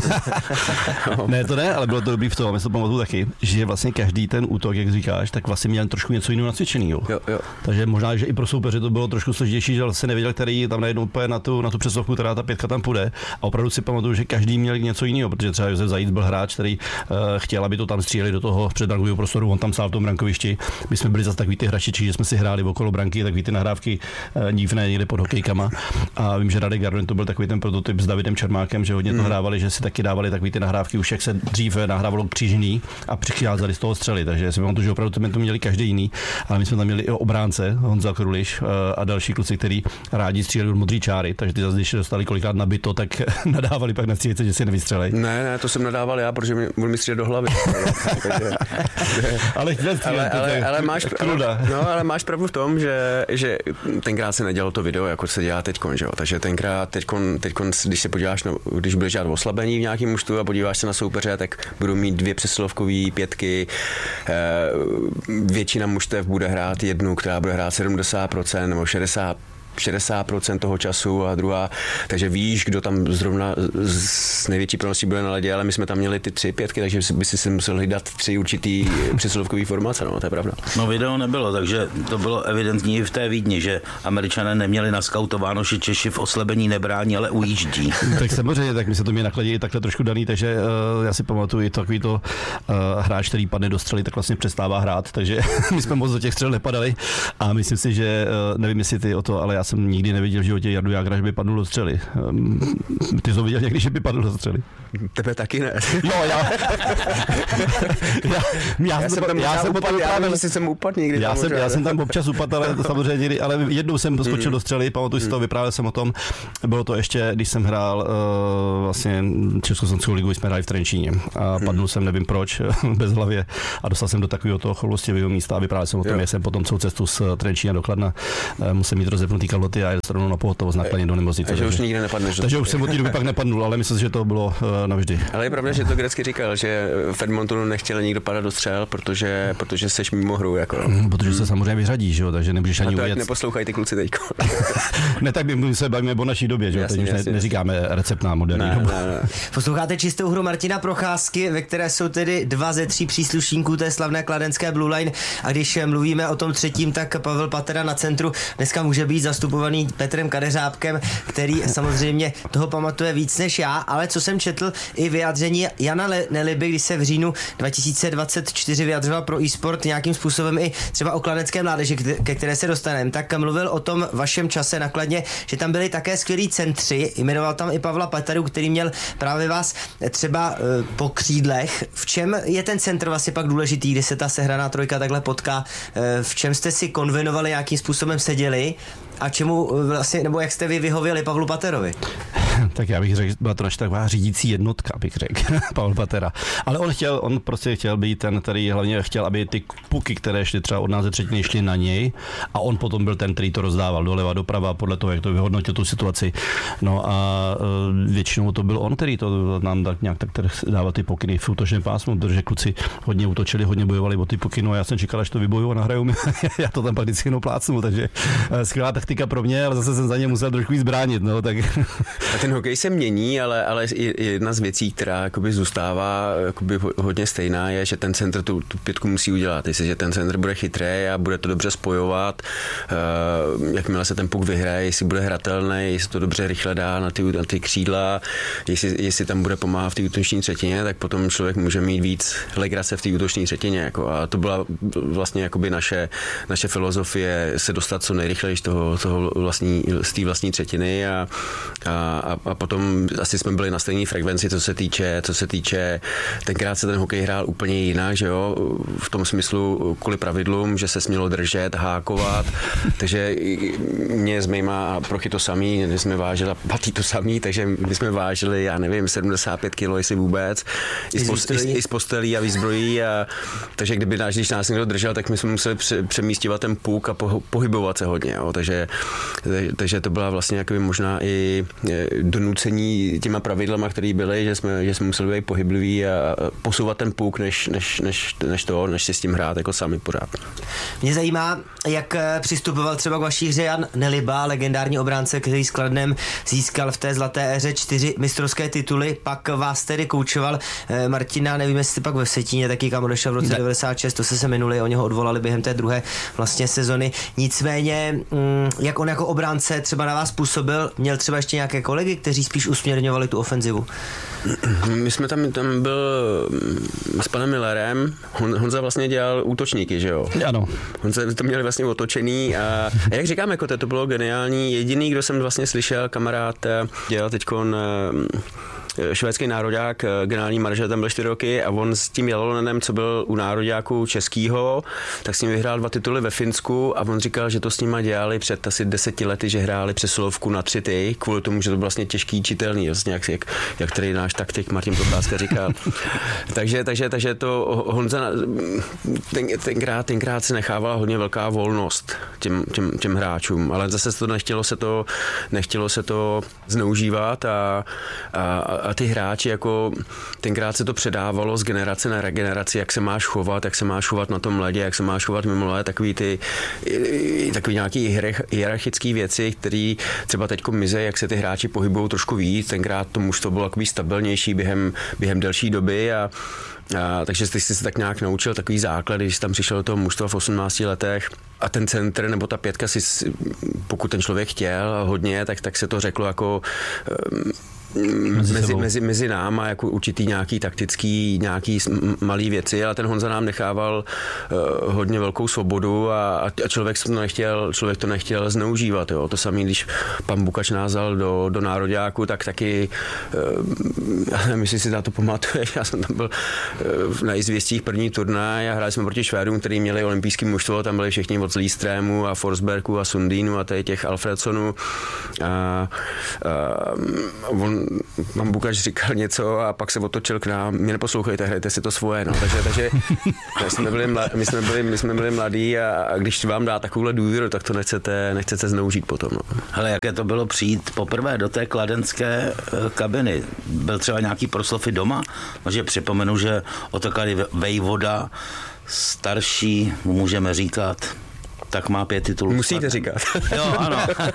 Ne, to ne, ale bylo to dobrý v tom, my to pamatuju taky, že vlastně každý ten útok, jak říkáš, tak vlastně měl trošku něco jiného nacvičený. Jo. Jo, jo. Takže možná, že i pro soupeře to bylo trošku složitější, že se nevěděl, který tam najednou úplně na tu, na tu přesilovku, která ta pětka tam půjde. A opravdu si pamatuju, že každý měl něco jiného, protože třeba Josef Zajíc byl hráč, který uh, chtěl, aby to tam stříleli do toho předbrankového prostoru, on tam stál v tom brankovišti. My jsme byli zase takový ty hračiči, že jsme si hráli okolo branky, takový ty nahrávky uh, dívné někde pod hokejkama. A vím, že Radek Gardon to byl takový ten prototyp s Davidem Čermákem, že hodně to hrávali, že si taky dávali takový ty nahrávky, už jak se dřív nahrávalo křížený a přicházeli z toho střely. Takže si pamatuju, že opravdu to měli každý jiný, ale my jsme tam měli i obránce, Honza Kruliš uh, a další kluci, kteří rádi stříleli od modré čáry, takže ty zase, když dostali kolikrát nabito, tak nadávali pak na střílce, že si nevystřelej. Ne, ne, to jsem nadával já, protože mi, mi střílet do hlavy. takže, ale, ale, ale, ale, máš, ale, no, ale máš pravdu v tom, že, že tenkrát se nedělalo to video, jako se dělá teďkon, že jo? Takže tenkrát, teďkon, teďkon, když se podíváš, no, když budeš dělat oslabení v nějakém mužstvu a podíváš se na soupeře, tak budou mít dvě přesilovkové pětky, většina mužstev bude hrát jednu, která bude hrát sedmdesát procent nebo šedesát šedesát procent toho času a druhá, takže víš, kdo tam zrovna s největší pravděpodobností bude na ledě, ale my jsme tam měli ty tři pětky, takže by si si musel hlídat tři určitý přesilovkový formace, no, to je pravda. No video nebylo, takže to bylo evidentní i v té Vídni, že Američané neměli naskautováno, že Češi v oslabení nebrání, ale ujíždí. Tak samozřejmě, tak my se to mě nakladí takhle trošku daný, takže uh, já si pamatuju takový to uh, hráč, který padne do střely, tak vlastně přestává hrát, takže my jsme moc do těch střel nepadali a myslím si, že uh, nevím, jestli ty o to, ale já jsem nikdy neviděl v životě Jardu Jágra, že by padnul do střely. Um, ty jsi to viděl někdy, že by padl do střely? Tebe taky ne. Jo, já. já, já, já jsem tam, já jsem upad, já nevím, jestli jsem upadl někdy. Já, jsem, já jsem tam občas upadl, ale samozřejmě někdy, ale jednou jsem skočil do střely, pamatuju si to, vyprávěl jsem o tom. Bylo to ještě, když jsem hrál uh, vlastně Československou ligu, jsme hráli v Trenčíně a padnul jsem, nevím proč, bez hlavě a dostal jsem do takového toho choulostivého místa a vyprávěl jsem o tom, že jsem potom celou cestu z Trenčína do Kladna uh, musel mít rozepnutý kalhoty a jel rovnou na pohotovost nakladně do nemocnice. Takže už nikdy nepadneš. Takže už jsem od té doby pak nepadnul, ale myslím si, že to bylo uh, navždy. Ale je pravda, že to Grecky říkal, že v Edmontonu nechtěl nikdo padat do střel, protože, protože seš mimo hru. Jako. Protože se samozřejmě vyřadíš, jo, takže nemůžeš ani ujet. Neposlouchají ty kluci teďko. Ne, tak my se bavíme o naší době, že jo, teď už ne, neříkáme recept na moderní ne, dobu. Ne, ne. Posloucháte čistou hru Martina Procházky, ve které jsou tedy dva ze tří příslušníků té slavné kladenské Blue Line a když mluvíme o tom třetím, tak Pavel Patera na centru dneska může být zastupovaný Petrem Kadeřábkem, který samozřejmě toho pamatuje víc než já, ale co jsem četl i vyjádření Jana Neliby, když se v říjnu dva tisíce dvacet čtyři vyjadřoval pro e-sport nějakým způsobem i třeba o kladenské mládeži, ke které se dostaneme, tak mluvil o tom vašem čase na Kladně, že tam byli také skvělí centři, jmenoval tam i Pavla Pateru, který měl právě vás třeba e, po křídlech. V čem je ten centr vlastně pak důležitý, když se ta sehraná trojka takhle potká? E, v čem jste si konvenovali, jakým způsobem seděli? A čemu vlastně, nebo jak jste vy vyhověli Pavlu Paterovi? Tak já bych řekl, byla to naše taková řídící jednotka, bych řekl, Pavel Patera. Ale on chtěl, on prostě chtěl být ten, který hlavně chtěl, aby ty puky, které šly třeba od nás ze třetiny, šly na něj a on potom byl ten, který to rozdával doleva, doprava, podle toho, jak to vyhodnotil tu situaci. No a e, většinou to byl on, který to nám tak nějak tak dával ty pokyny v útočném pásmu, protože kluci hodně útočili, hodně bojovali o ty pokyny a já jsem čekal, až to vybojují a nahrajou mi. Já to tam pak vždycky jenom plácnu, takže skvělá taktika pro mě, ale zase jsem za ně musel trošku víc bránit, no, tak. A ten hokej se mění, ale, ale jedna z věcí, která jakoby zůstává jakoby hodně stejná, je, že ten centr tu, tu pětku musí udělat. Jestliže ten centr bude chytrý a bude to dobře spojovat, uh, jakmile se ten puk vyhraje, jestli bude hratelný, jestli to dobře rychle dá na ty, na ty křídla, jestli, jestli tam bude pomáhat v té útoční třetině, tak potom člověk může mít víc legrace v té útoční třetině. Jako. A to byla vlastně jakoby naše, naše filozofie se dostat co nejrychleji z toho, toho vlastní, z té vlastní třetiny a, a, a potom asi jsme byli na stejné frekvenci, co se týče, co se týče, tenkrát se ten hokej hrál úplně jinak, že jo, v tom smyslu kvůli pravidlům, že se smělo držet, hákovat, takže mě s mýma a Prochy to samý, my jsme vážili, Patý to samý, takže my jsme vážili, já nevím, sedmdesát pět kilo, jestli vůbec, i, z, i, i z postelí a výzbrojí, a, takže kdyby nás, když nás někdo držel, tak my jsme museli pře, přemístěvat ten puk a po, pohybovat se hodně, jo, takže, takže to byla vlastně jakoby možná i donucení těma pravidlama, které byly, že jsme, že jsme museli být pohybliví a posouvat ten puk, než, než, než, než to, než si s tím hrát jako sami pořád. Mě zajímá, jak přistupoval třeba k vaší hře Jan Neliba, legendární obránce, který s Kladnem získal v té zlaté éře čtyři mistrovské tituly, pak vás tedy koučoval Martina, nevím, jestli pak ve Vsetíně taky, kam odešel v roce ne. devadesát šest, to se se minuli, oni ho odvolali během té druhé vlastně sezony. Nicméně, jak on jako obránce třeba na vás působil, měl třeba ještě nějaké kolegy, kteří spíš usměrňovali tu ofenzivu? My jsme tam, tam byl s panem Millerem, Hon, Honza vlastně dělal útočníky, že jo? Ano. Honza to měli vlastně otočený a, a jak říkám, jako to, to bylo geniální. Jediný, kdo jsem vlastně slyšel, kamarád dělal teďkon švédský nároďák, generální manažer, tam byl čtyři roky a on s tím Jalonenem, co byl u nároďáku českýho, tak s ním vyhrál dva tituly ve Finsku a on říkal, že to s nima dělali před asi deseti lety, že hráli přesilovku na tři ty, kvůli tomu, že to bylo vlastně těžký, čitelný, vlastně jak, jak, jak tady náš taktik Martin Procházka říká. takže, takže, takže to Honza ten, tenkrát, tenkrát se nechávala hodně velká volnost těm, těm, těm hráčům, ale zase to nechtělo se to, nechtělo se to zneužívat a, a, a a ty hráči, jako tenkrát se to předávalo z generace na generaci, jak se máš chovat, jak se máš chovat na tom ledě, jak se máš chovat mimo led, takový ty takový nějaký hierarchické věci, které třeba teďko mizej, jak se ty hráči pohybují trošku víc. Tenkrát to mužstvo bylo takový stabilnější během, během delší doby a A, takže ty jsi se tak nějak naučil takový základ, když jsi tam přišel do toho mužstva v osmnácti letech a ten centr nebo ta pětka si, pokud ten člověk chtěl hodně, tak, tak se to řeklo jako um, Mezi, mezi, mezi, mezi náma jako určitý nějaký taktický, nějaký malý věci, ale ten Honza nám nechával uh, hodně velkou svobodu a, a člověk to nechtěl, člověk to nechtěl zneužívat. Jo. To samé, když pan Bukač nás dal do, do nároďáku, tak taky, uh, já nevím, jestli si na to pamatuješ, já jsem tam byl uh, na Izvěstích první turnaj a hráli jsme proti Švédům, který měli olympijský mužstvo, tam byli všichni od Zlístrému a Forsbergu a Sundínu a tady těch Alfredsonů. A, a, on pan Bukač říkal něco a pak se otočil k nám, mě neposlouchejte, hrajte si to svoje, no. takže, takže my, jsme byli mladí, my, jsme byli, my jsme byli mladí a, a když vám dá takovouhle důvěru, tak to nechcete, nechcete zneužít potom. No. Hele, jaké to bylo přijít poprvé do té kladenské kabiny? Byl třeba nějaký proslov i doma? Takže připomenu, že Otakar Vejvoda, starší, můžeme říkat, tak má pět titulů. Musíte říkat. Jo, ano.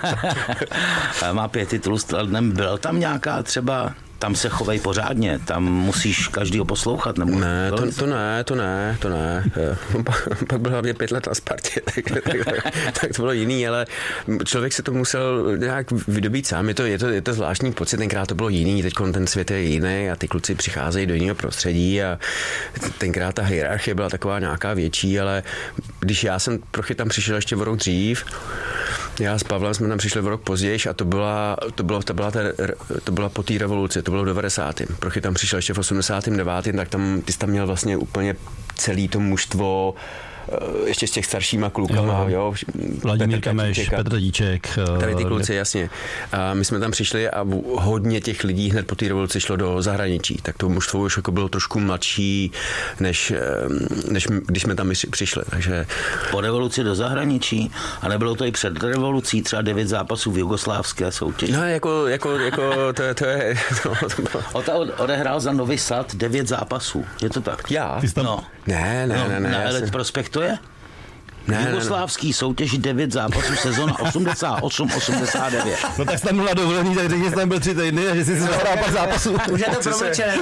Má pět titulů s Kladnem. Byl tam nějaká třeba, tam se chovej pořádně, tam musíš každýho poslouchat, nebo? Ne, to, to ne, to ne, to ne. Pak byl hlavně pět let na Spartě, tak, tak, tak, tak to bylo jiný, ale člověk se to musel nějak vydobít sám. Je to, je to, je to zvláštní pocit, tenkrát to bylo jiný, teď ten svět je jiný a ty kluci přicházejí do jiného prostředí a tenkrát ta hierarchie byla taková nějaká větší, ale když já jsem trochu tam přišel ještě o rok dřív, já s Pavlem jsme tam přišli o rok později a to byla, to bylo, to byla, ta, to byla po té revoluci, to bylo v devadesátém Prochy tam přišel ještě v osmdesátém devátém tak tam, ty jsi tam měl vlastně úplně celý to mužstvo, ještě s těch staršíma klukama, jo. jo Vladimír Kameš, Petr Díček. Tady ty kluci, jasně. A my jsme tam přišli a hodně těch lidí hned po té revoluci šlo do zahraničí, tak to mužstvo už jako bylo trošku mladší, než, než když jsme tam přišli, takže... Po revoluci do zahraničí? A nebylo to i před revolucí, třeba devět zápasů v jugoslávské soutěži? No, jako, jako, jako to, to je... To, to bylo... Ota odehrál za Novi Sad devět zápasů, je to tak? Já? Tam... No. Ne, ne, no, ne, ne. Na Elite Prospektu je? Ne, jugoslávský ne, ne. soutěži devět zápasů, sezona osmdesát osm osmdesát devět. No tak jsi tam byl na dovolený, tak řekni, že jsi tam byl tři týdny a že jsi si zahrál pár zápasů. Už je to promlčené,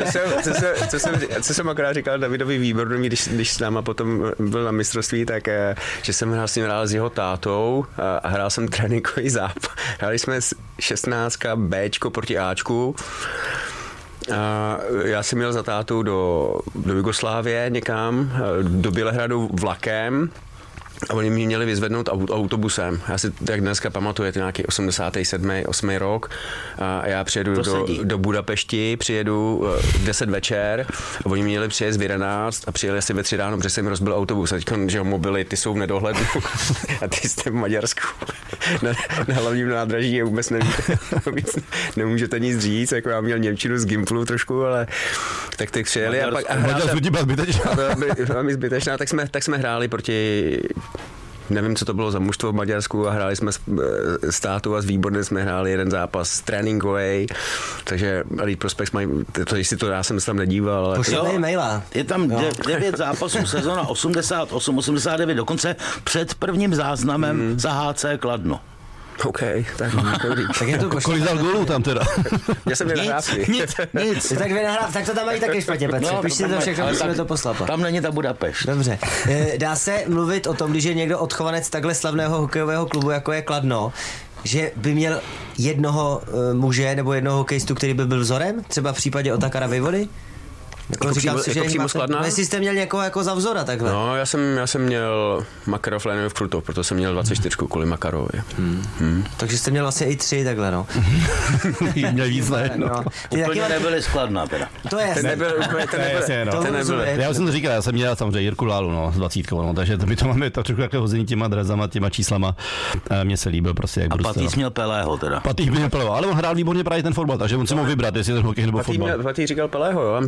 co jsem akorát říkal Davidovi Výbornovi, když, když s náma potom byl na mistrovství, tak že jsem hrál s ním hrál s jeho tátou a, a hrál jsem tréninkový zápas. Hráli jsme šestnáctka Bčko proti Ačku. A já jsem měl za tátu do, do Jugoslávie někam, do Bělehradu vlakem a oni mě měli vyzvednout autobusem. Já si jak dneska pamatuju, je to nějaký osmdesátý sedmý osmý rok a já přijedu do, do Budapešti, přijedu v deset večer a oni měli přijet v jedenáct a přijeli asi ve tři ráno, protože jsem rozbil autobus. A teď, že mobily, ty jsou v nedohlednu a ty jste v Maďarsku. Na, na hlavním nádraží je vůbec nevíte, nemůžete nic říct, jako já měl němčinu z Gimplu trošku, ale tak ty přijeli a pak a Maďarsku ti byla zbytečná. Byla mi zbytečná, tak jsme, tak jsme hráli proti, nevím, co to bylo za mužstvo v Maďarsku a hráli jsme s tátou a s Výborným jsme hráli jeden zápas tréninkovej, takže Elite Prospects mají, to jestli to já jsem se tam nedíval. Ale Pošlej maila. Je tam de, devět zápasů, sezona osmdesát osm osmdesát devět, dokonce před prvním záznamem mm. za H C Kladno. OK, tak dobrý. Tak je to kolik dal gólů tam teda? Já jsem nenahrávky. Nic, nic. Tak vy nahrávky, tak to tam mají taky špatně, Petře. No, Píšte to všechno, musíme to poslat. Tam není ta Budapešť. Dobře. Dá se mluvit o tom, když je někdo odchovanec takhle slavného hokejového klubu, jako je Kladno, že by měl jednoho muže nebo jednoho hokejistu, který by byl vzorem? Třeba v případě Otakara Vejvody? Jako, jako přímo, si, jako přímo Skladná? Jestli jste měl někoho jako za vzora takhle. No, já jsem, já jsem měl Makarov, Lénov, Krutov, proto jsem měl dvacet čtyři kvůli Makarovi. Hmm. Hmm. Takže jste měl vlastně i tři takhle, no. Měl víc, ne? No. No. Úplně nebyly Skladná teda. To je ten nebyl, ten nebyl, jasně, no. ten nebyl. Já už jsem to říkal, já jsem měl samozřejmě Jirku Lálu, no, s dvacítkou, no, takže my to máme tak trošku takové hození těma drazama, těma číslama. Mně se líbil prostě, jak a Patýs měl Pelého teda. Patýs měl Pelého, ale on hrál výborně právě ten fotbal, takže on si mohl vybrat, jestli ten hokej nebo fotbal. Patýs říkal Pelého, jo, já myslel Maradona.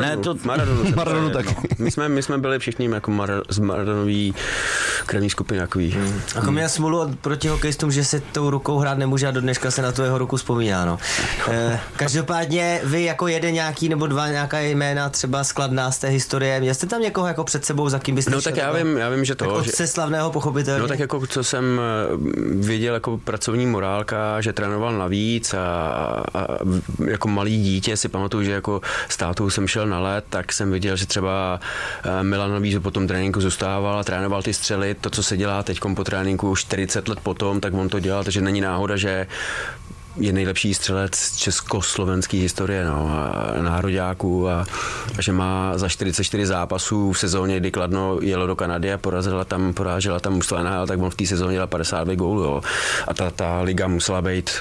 Maradonu. Ne, to... Maradonu, Maradonu taky. No. My, jsme, my jsme byli všichni jako Mar- z Maradonový krevní skupiny takový. Hmm. Jako měl smůlu proti hokejistům, že se tou rukou hrát nemůže a do dneška se na tu jeho ruku vzpomíná. No. E, každopádně vy jako jeden nějaký nebo dva nějaká jména třeba skladná z té historie, měl jste tam někoho jako před sebou, za kým byste No tak já vím, já vím, že to... tak otce že... slavného pochopitelně. No tak jako co jsem viděl jako pracovní morálka, že trénoval navíc a, a jako malý dítě si pamatuju, že jako s tátou jsem šel na let, tak jsem viděl, že třeba Milan Novízu po tom tréninku zůstával a trénoval ty střely, to, co se dělá teď po tréninku čtyřicet let potom, tak on to dělal, takže není náhoda, že je nejlepší střelec československé historie, no, a nároďáků a, a že má za čtyřicet čtyři zápasů v sezóně, kdy Kladno jelo do Kanady a porazila tam, porážela tam mužstvo N H L, tak on v té sezóně dělal padesát dva gólů, jo. A ta, ta liga musela být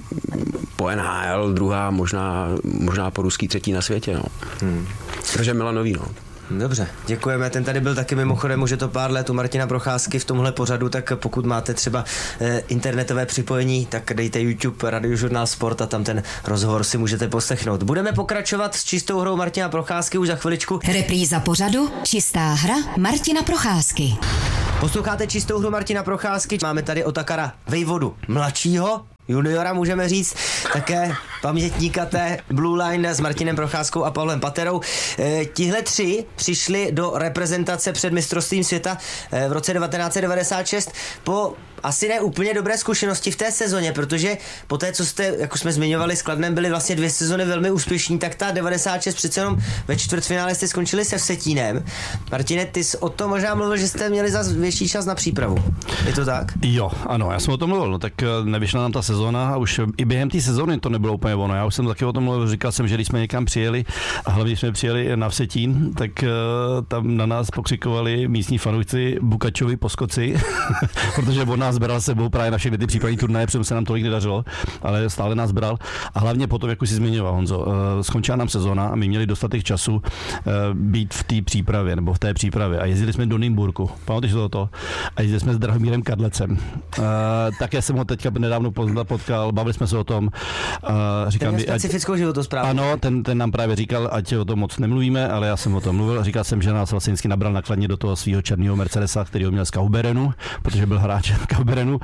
po N H L druhá, možná, možná po ruský třetí na světě, no. Hmm. Takže Milanový, no. Dobře, děkujeme. Ten tady byl taky mimochodem, už je to pár let u Martina Procházky v tomhle pořadu, tak pokud máte třeba eh, internetové připojení, tak dejte YouTube Radiožurnál Sport a tam ten rozhovor si můžete poslechnout. Budeme pokračovat s čistou hrou Martina Procházky už za chviličku. Repríza pořadu Čistá hra Martina Procházky. Posloucháte čistou hru Martina Procházky. Máme tady Otakara Vejvodu mladšího, juniora můžeme říct, také pamětníka té Blue Line s Martinem Procházkou a Pavlem Paterou. E, tihle tři přišli do reprezentace před mistrovstvím světa e, v roce devatenáct set devadesát šest po asi ne úplně dobré zkušenosti v té sezóně, protože po té, co jste, jako jsme zmiňovali, s Kladnem byly vlastně dvě sezony velmi úspěšní, tak ta devadesát šest přece jenom ve čtvrtfinále jste skončili se Vsetínem. Martine, ty jsi o tom možná mluvil, že jste měli zas větší čas na přípravu. Je to tak? Jo, ano, já jsem o tom mluvil, no tak nevyšla nám ta sezóna a už i během té sezóny to nebylo úplně ono. Já už jsem taky o tom mluvil, říkal jsem, že když jsme někam přijeli a hlavně jsme přijeli na Vsetín, tak uh, tam na nás pokřikovali místní fanoušci Bukačovi poskoci, protože on nás bral sebou právě na všechny ty přípravní turnaje, protože se nám tolik nedařilo, ale stále nás bral. A hlavně potom, jak už si zmiňoval, Honzo, uh, skončila nám sezóna a my měli dostatek času uh, být v té přípravě, nebo v té přípravě. A jezdili jsme do Nymburku, pamatuješ to to? A jezdili jsme s Drahomírem Kadlecem. Uh, také jsem ho teďka nedávno potkal, bavili jsme se o tom. Uh, říkal ten je mi, specifickou ať, životosprávu. Ano, ten, ten nám právě říkal, ať o tom moc nemluvíme, ale já jsem o tom mluvil. Říkal jsem, že nás vlastně vždycky nabral nakladně do toho svého černého Mercedesa, který ho měl z Kauberenu, protože byl hráč Kauberenu.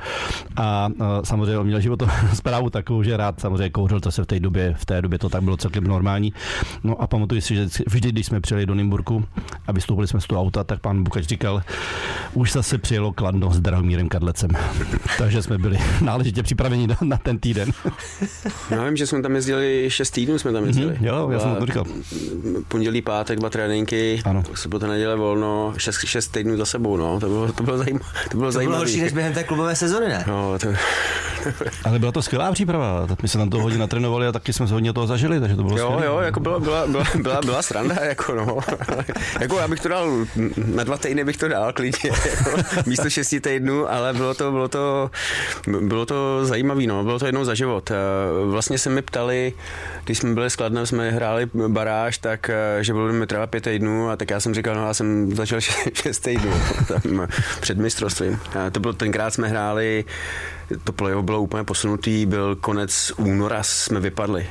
A uh, samozřejmě on měl životosprávu takovou, že rád samozřejmě kouřil, to se v té době, v té době to tak bylo celkem normální. No a pamatuju si, že vždy, když jsme přijeli do Nymburku a vystoupili jsme z toho auta, tak pan Bukač říkal, už zase přijelo Kladno s Drahomírem Kadlecem. Takže jsme byli náležitě připraveni na, na ten týden. Já vím, že jsme tam jezdili šest týdnů, jsme tam jezdili. Mm-hmm, jo, já jsem to říkal. Pondělí, pátek, dva tréninky, sobota, neděle volno, šest, šest týdnů za sebou, no. To bylo, to bylo zajímavé. To bylo, to bylo horší než během té klubové sezony, ne? No, to... Ale byla to skvělá příprava, my jsme tam to hodně natrénovali a taky jsme se hodně toho zažili, takže to bylo jo, skvělé. Jo, jako byla, byla, byla, byla, byla sranda, jako no. Jako já bych to dal, na dva týdny bych to dal klidně, jako, místo šesti týdnů, ale bylo to, bylo to, bylo to zajímavé, no, bylo to jednou za život. Vlastně se mi ptali, když jsme byli s Kladnem, jsme hráli baráž, tak že budeme trvat pět týdnů a tak já jsem říkal, no já jsem začal šest týdnů tam před mistrovstvím. To bylo, tenkrát jsme hráli, to playoff bylo úplně posunutý, byl konec února, jsme vypadli.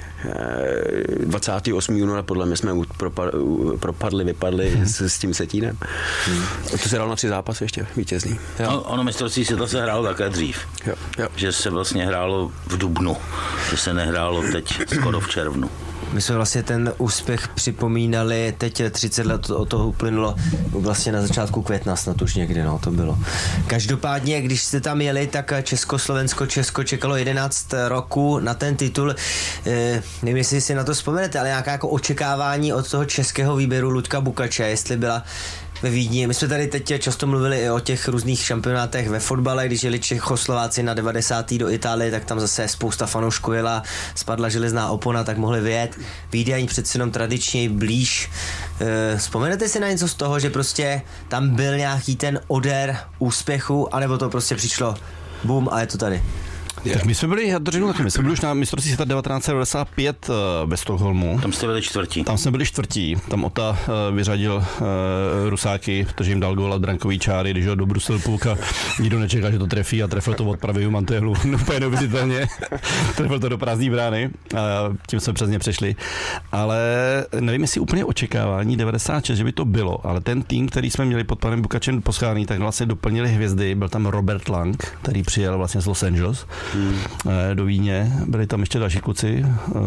dvacátého osmého února podle mě jsme propadli, vypadli s, s tím Vsetínem. Hmm. To se hrál na tři zápasy ještě vítězný. No, ono mistrovství světa se hrálo také dřív. Jo, jo. Že se vlastně hrálo v dubnu, že se nehrálo teď skoro v červnu. My jsme vlastně ten úspěch připomínali, teď třicet let od toho uplynulo, vlastně na začátku května snad už někdy, no to bylo. Každopádně, když jste tam jeli, tak Československo, Česko čekalo jedenáct roků na ten titul. E, nevím, jestli si na to vzpomenete, ale nějaká jako očekávání od toho českého výběru Luďka Bukače, jestli byla ve Vídni. My jsme tady teď často mluvili i o těch různých šampionátech ve fotbale, když jeli Čechoslováci na devadesátý do Itálie, tak tam zase spousta fanoušků jela, spadla železná opona, tak mohli vyjet. Vídeň přece jenom tradičně blíž. E, vzpomenete si na něco z toho, že prostě tam byl nějaký ten odér úspěchu, anebo to prostě přišlo bum a je to tady? Tak my jsme byli, já to řeknu taky, my jsme byli už na mistrovství světa devatenáct set devadesát pět ve Stockholmu. Tam jste byli čtvrtí. Tam jsme byli čtvrtí. Tam Ota vyřadil uh, Rusáky, protože jim dal gól od brankový čáry, když ho do Brusel půlk a nikdo nečekal, že to trefí a trefil to od pravého mantéhlu. Úplně neuvěřitelně. Trefil to do prázdné brány a tím jsme přes ně přešli. Ale nevím, jestli úplně očekávání devadesát šest, že by to bylo, ale ten tým, který jsme měli pod panem Bukačem poschádaný, tak vlastně doplnili hvězdy. Byl tam Robert Lang, který přijel vlastně z Los Angeles hmm. do Vídně. Byli tam ještě další kluci.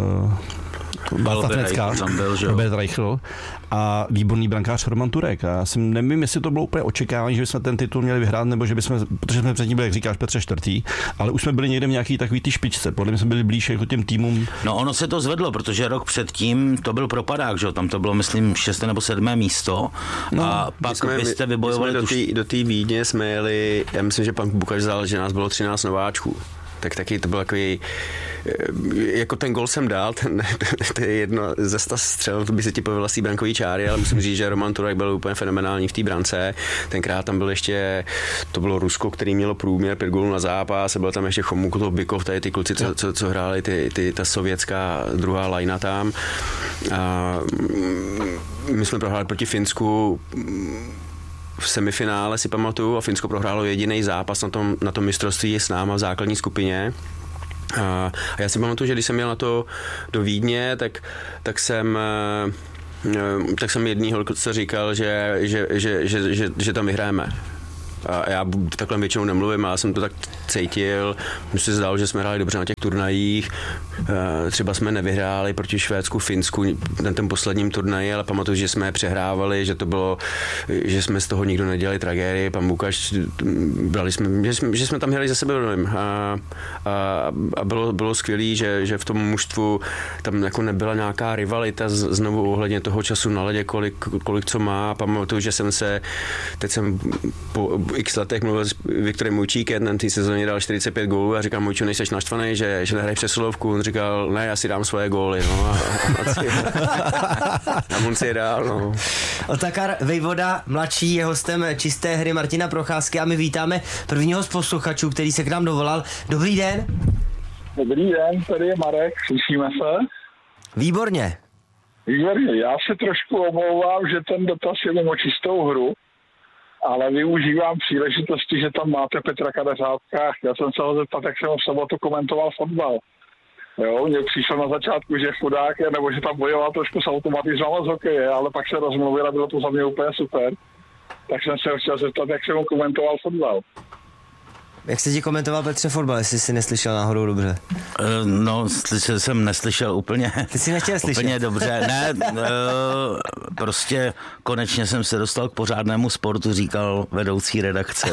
Robert Reichl a výborný brankář Roman Turek. A já si nevím, jestli to bylo úplně očekávání, že bychom ten titul měli vyhrát, nebo že bychom, protože jsme předtím byli, jak říkáš Petře, čtvrtý, ale už jsme byli někde v nějaký takový ty špičce. Podle mě jsme byli blíž jako těm týmům. No ono se to zvedlo, protože rok předtím to byl propadák, že? Tam to bylo, myslím, šesté nebo sedmé místo. No, a pak jsme, vy jste vybojovali do té Vídně jsme jeli, já myslím, že pan Bukač vzal, že nás bylo třináct nováčků. Tak taky to byl takový, jako ten gol jsem dal, ten, to je jedno ze sta střel, to by se ti povedla z té brankový čáry, ale musím říct, že Roman Turek byl úplně fenomenální v té brance. Tenkrát tam byl ještě, to bylo Rusko, který mělo průměr pět gólů na zápas, a byl tam ještě Chomukov, Bykov, tady ty kluci, co, co, co hráli ty, ty, ta sovětská druhá lajna tam. A my jsme prohráli proti Finsku v semifinále, si pamatuju, a Finsko prohrálo jediný zápas na tom, na tom mistrovství s náma v základní skupině. A, a já si pamatuju, že když jsem jel na to do Vídně, tak, tak jsem tak jsem jedný holce říkal, že, že, že, že, že, že tam vyhráme. A já takhle většinou nemluvím, ale já jsem to tak cítil. Mně se zdálo, že jsme hráli dobře na těch turnajích. Třeba jsme nevyhráli proti Švédsku, Finsku na tom posledním turnaji, ale pamatuju, že jsme je přehrávali, že to bylo, že jsme z toho nikdo nedělali tragédii. Pan Bukač, brali jsme, že jsme, že jsme tam hráli za sebe. A, a, a bylo, bylo skvělý, že, že v tom mužstvu tam jako nebyla nějaká rivalita znovu ohledně toho času na ledě, kolik, kolik co má. Pamatuju, že jsem se, teď jsem po x letech mluvil s Viktorem Mujčíkem, ten té sezóně dal čtyřicet pět gólů a říkal, Mujčo, nejseš naštvaný, že, že nehrají přesilovku. On říkal, ne, já si dám svoje góly. No, a, a, a on si je dál. No. Otakar Vejvoda, mladší, je hostem Čisté hry Martina Procházky a my vítáme prvního z posluchačů, který se k nám dovolal. Dobrý den. Dobrý den, tady je Marek, slyšíme se? Výborně. Výborně, já se trošku omlouvám, že ten dotaz je mimo Čistou hru, ale využívám příležitosti, že tam máte Petra Kadeřábka. Chtěl jsem se ho zeptat, jak jsem v sobotu komentoval fotbal. Jo, mně přišlo na začátku, že chudák je, nebo že tam bojoval trošku s automatizmem z hokeje, ale pak se rozmluvil a bylo to za mě úplně super. Tak jsem se chtěl zeptat, jak jsem ho komentoval fotbal. Jak se ti komentoval, Petře, fotbal, jestli jsi neslyšel náhodou dobře? No, slyšel jsem neslyšel úplně. Ty jsi nechtěl slyšet. Úplně dobře. Ne, prostě konečně jsem se dostal k pořádnému sportu, říkal vedoucí redakce.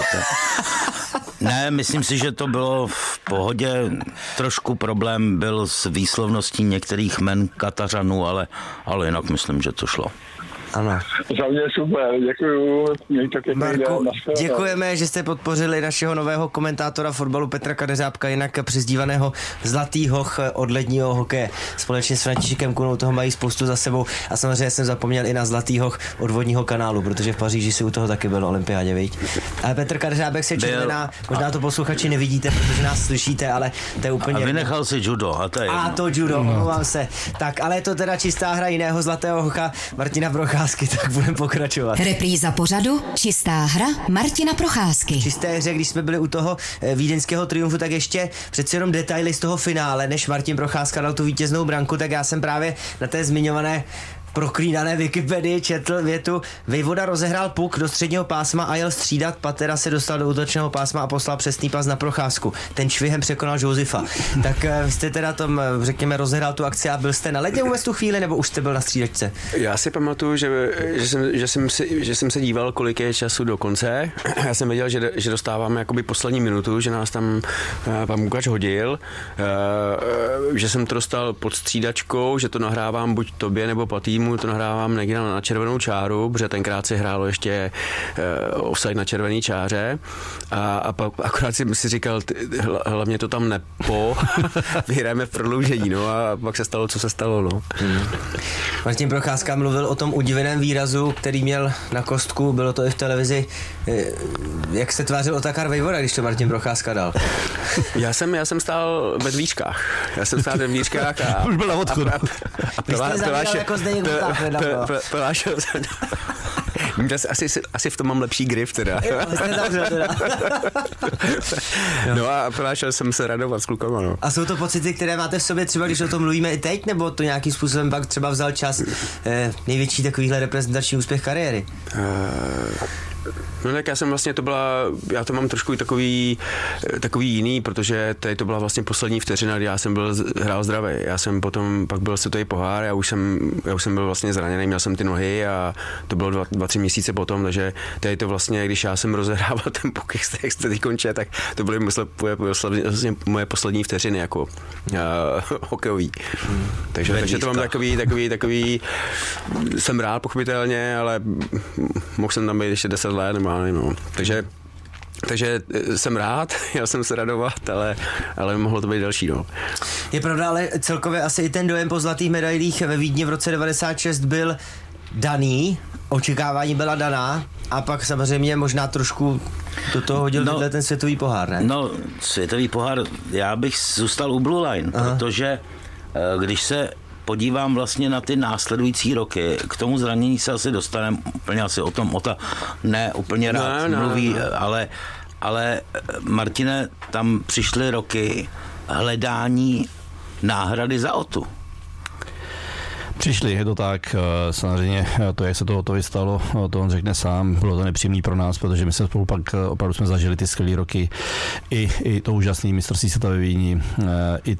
Ne, myslím si, že to bylo v pohodě. Trošku problém byl s výslovností některých jmen Katařanů, ale, ale jinak myslím, že to šlo. Ano. Za mě super, děkuju. Marku, děkujeme, že jste podpořili našeho nového komentátora fotbalu Petra Kadeřábka, jinak přezdívaného Zlatý hoch od ledního hokeje. Společně s Františkem Kunou toho mají spoustu za sebou a samozřejmě jsem zapomněl i na Zlatý hoch od vodního kanálu, protože v Paříži si u toho taky byl olympiádě, viď? Ale Petr Kadeřábek se červená, možná to posluchači nevidíte, protože nás slyšíte, ale to je úplně... A vynechal si judo, a to je... A to judo, omlouvám se. Tak, ale je to teda čistá hra jiného Zlatého hocha Martina Procházky. Tak budeme pokračovat. Repríza pořadu Čistá hra Martina Procházky. Čisté hře, když jsme byli u toho vídeňského triumfu, tak ještě přeci jenom detaily z toho finále, než Martin Procházka dal tu vítěznou branku, tak já jsem právě na té zmiňované proklínané Wikipedii četl větu: Vejvoda rozehrál puk do středního pásma a jel střídat, Patera se dostal do útočného pásma a poslal přesný pas na Procházku. Ten švihem překonal Josefa. Tak vy jste teda tom, řekněme, rozehrál tu akci a byl jste na ledě vůbec tu chvíli, nebo už jste byl na střídačce? Já si pamatuju, že, že, jsem, že, jsem, si, že jsem se díval, kolik je času do konce. Já jsem věděl, že, že dostáváme jakoby poslední minutu, že nás tam uh, pan Bukač hodil, uh, uh, že jsem to dostal pod střídačkou, že to nahrávám buď tobě nebo Patýmu týmu to nahrávám někde na červenou čáru, protože tenkrát si hrálo ještě uh, offside na červený čáře a, a pak akorát si, si říkal, ty, hlavně to tam nepo, vyhrajeme v prodloužení, no a pak se stalo, co se stalo, no. Hmm. Martin Procházka mluvil o tom udiveném výrazu, který měl na kostku, bylo to i v televizi. Jak se tvářil Otakar Vejvoda, když to Martin Procházka dal? Já jsem, já jsem stál ve dvířkách. Já jsem stál ve dvířkách a... Už byl na odchodu. A, a, a Vy jste zavíral jako Zdeněk Vlták nedávno. Pelášel jsem... Asi, asi v tom mám lepší grif teda. Jo, jste zavřel teda. No a pelášel jsem se radovat s klukama, no. A jsou to pocity, které máte v sobě třeba, když o tom mluvíme i teď, nebo to nějakým způsobem pak třeba vzal čas eh, největší takovýhle reprezentační úspěch kariéry? Uh... No tak já jsem vlastně, to byla, já to mám trošku i takový, takový jiný, protože tady to byla vlastně poslední vteřina, kdy já jsem byl, hrál zdravý. Já jsem potom, pak byl světový pohár, já už jsem, já už jsem byl vlastně zraněný, měl jsem ty nohy a to bylo dva, dva tři měsíce potom, takže tady to vlastně, když já jsem rozehrával ten puk, jak jste teď konče, tak to byly mysle, vlastně moje poslední vteřiny jako uh, hokejový. Hmm. Takže, takže to mám takový, takový, takový, jsem rád pochopitelně, ale mohl jsem tam být ještě deset let, nebo no. Takže, takže jsem rád, já jsem se radovat, ale, ale mohlo to být další. No. Je pravda, ale celkově asi i ten dojem po zlatých medailích ve Vídni v roce devadesát šest byl daný, očekávání byla daná a pak samozřejmě možná trošku do toho hodil no, ten světový pohár, ne? No, světový pohár, já bych zůstal u Blue Line, Aha. protože když se podívám vlastně na ty následující roky, k tomu zranění se asi dostaneme, úplně asi o tom Ota ne úplně rád no, mluví, no, no. ale ale Martine, tam přišly roky hledání náhrady za Otu. Přišli, je to tak, samozřejmě to, jak se to Otovi stalo, to on řekne sám, bylo to nepříjemný pro nás, protože my jsme spolu pak opravdu jsme zažili ty skvělé roky, i, i to úžasné mistrovství světa ve Vídni, i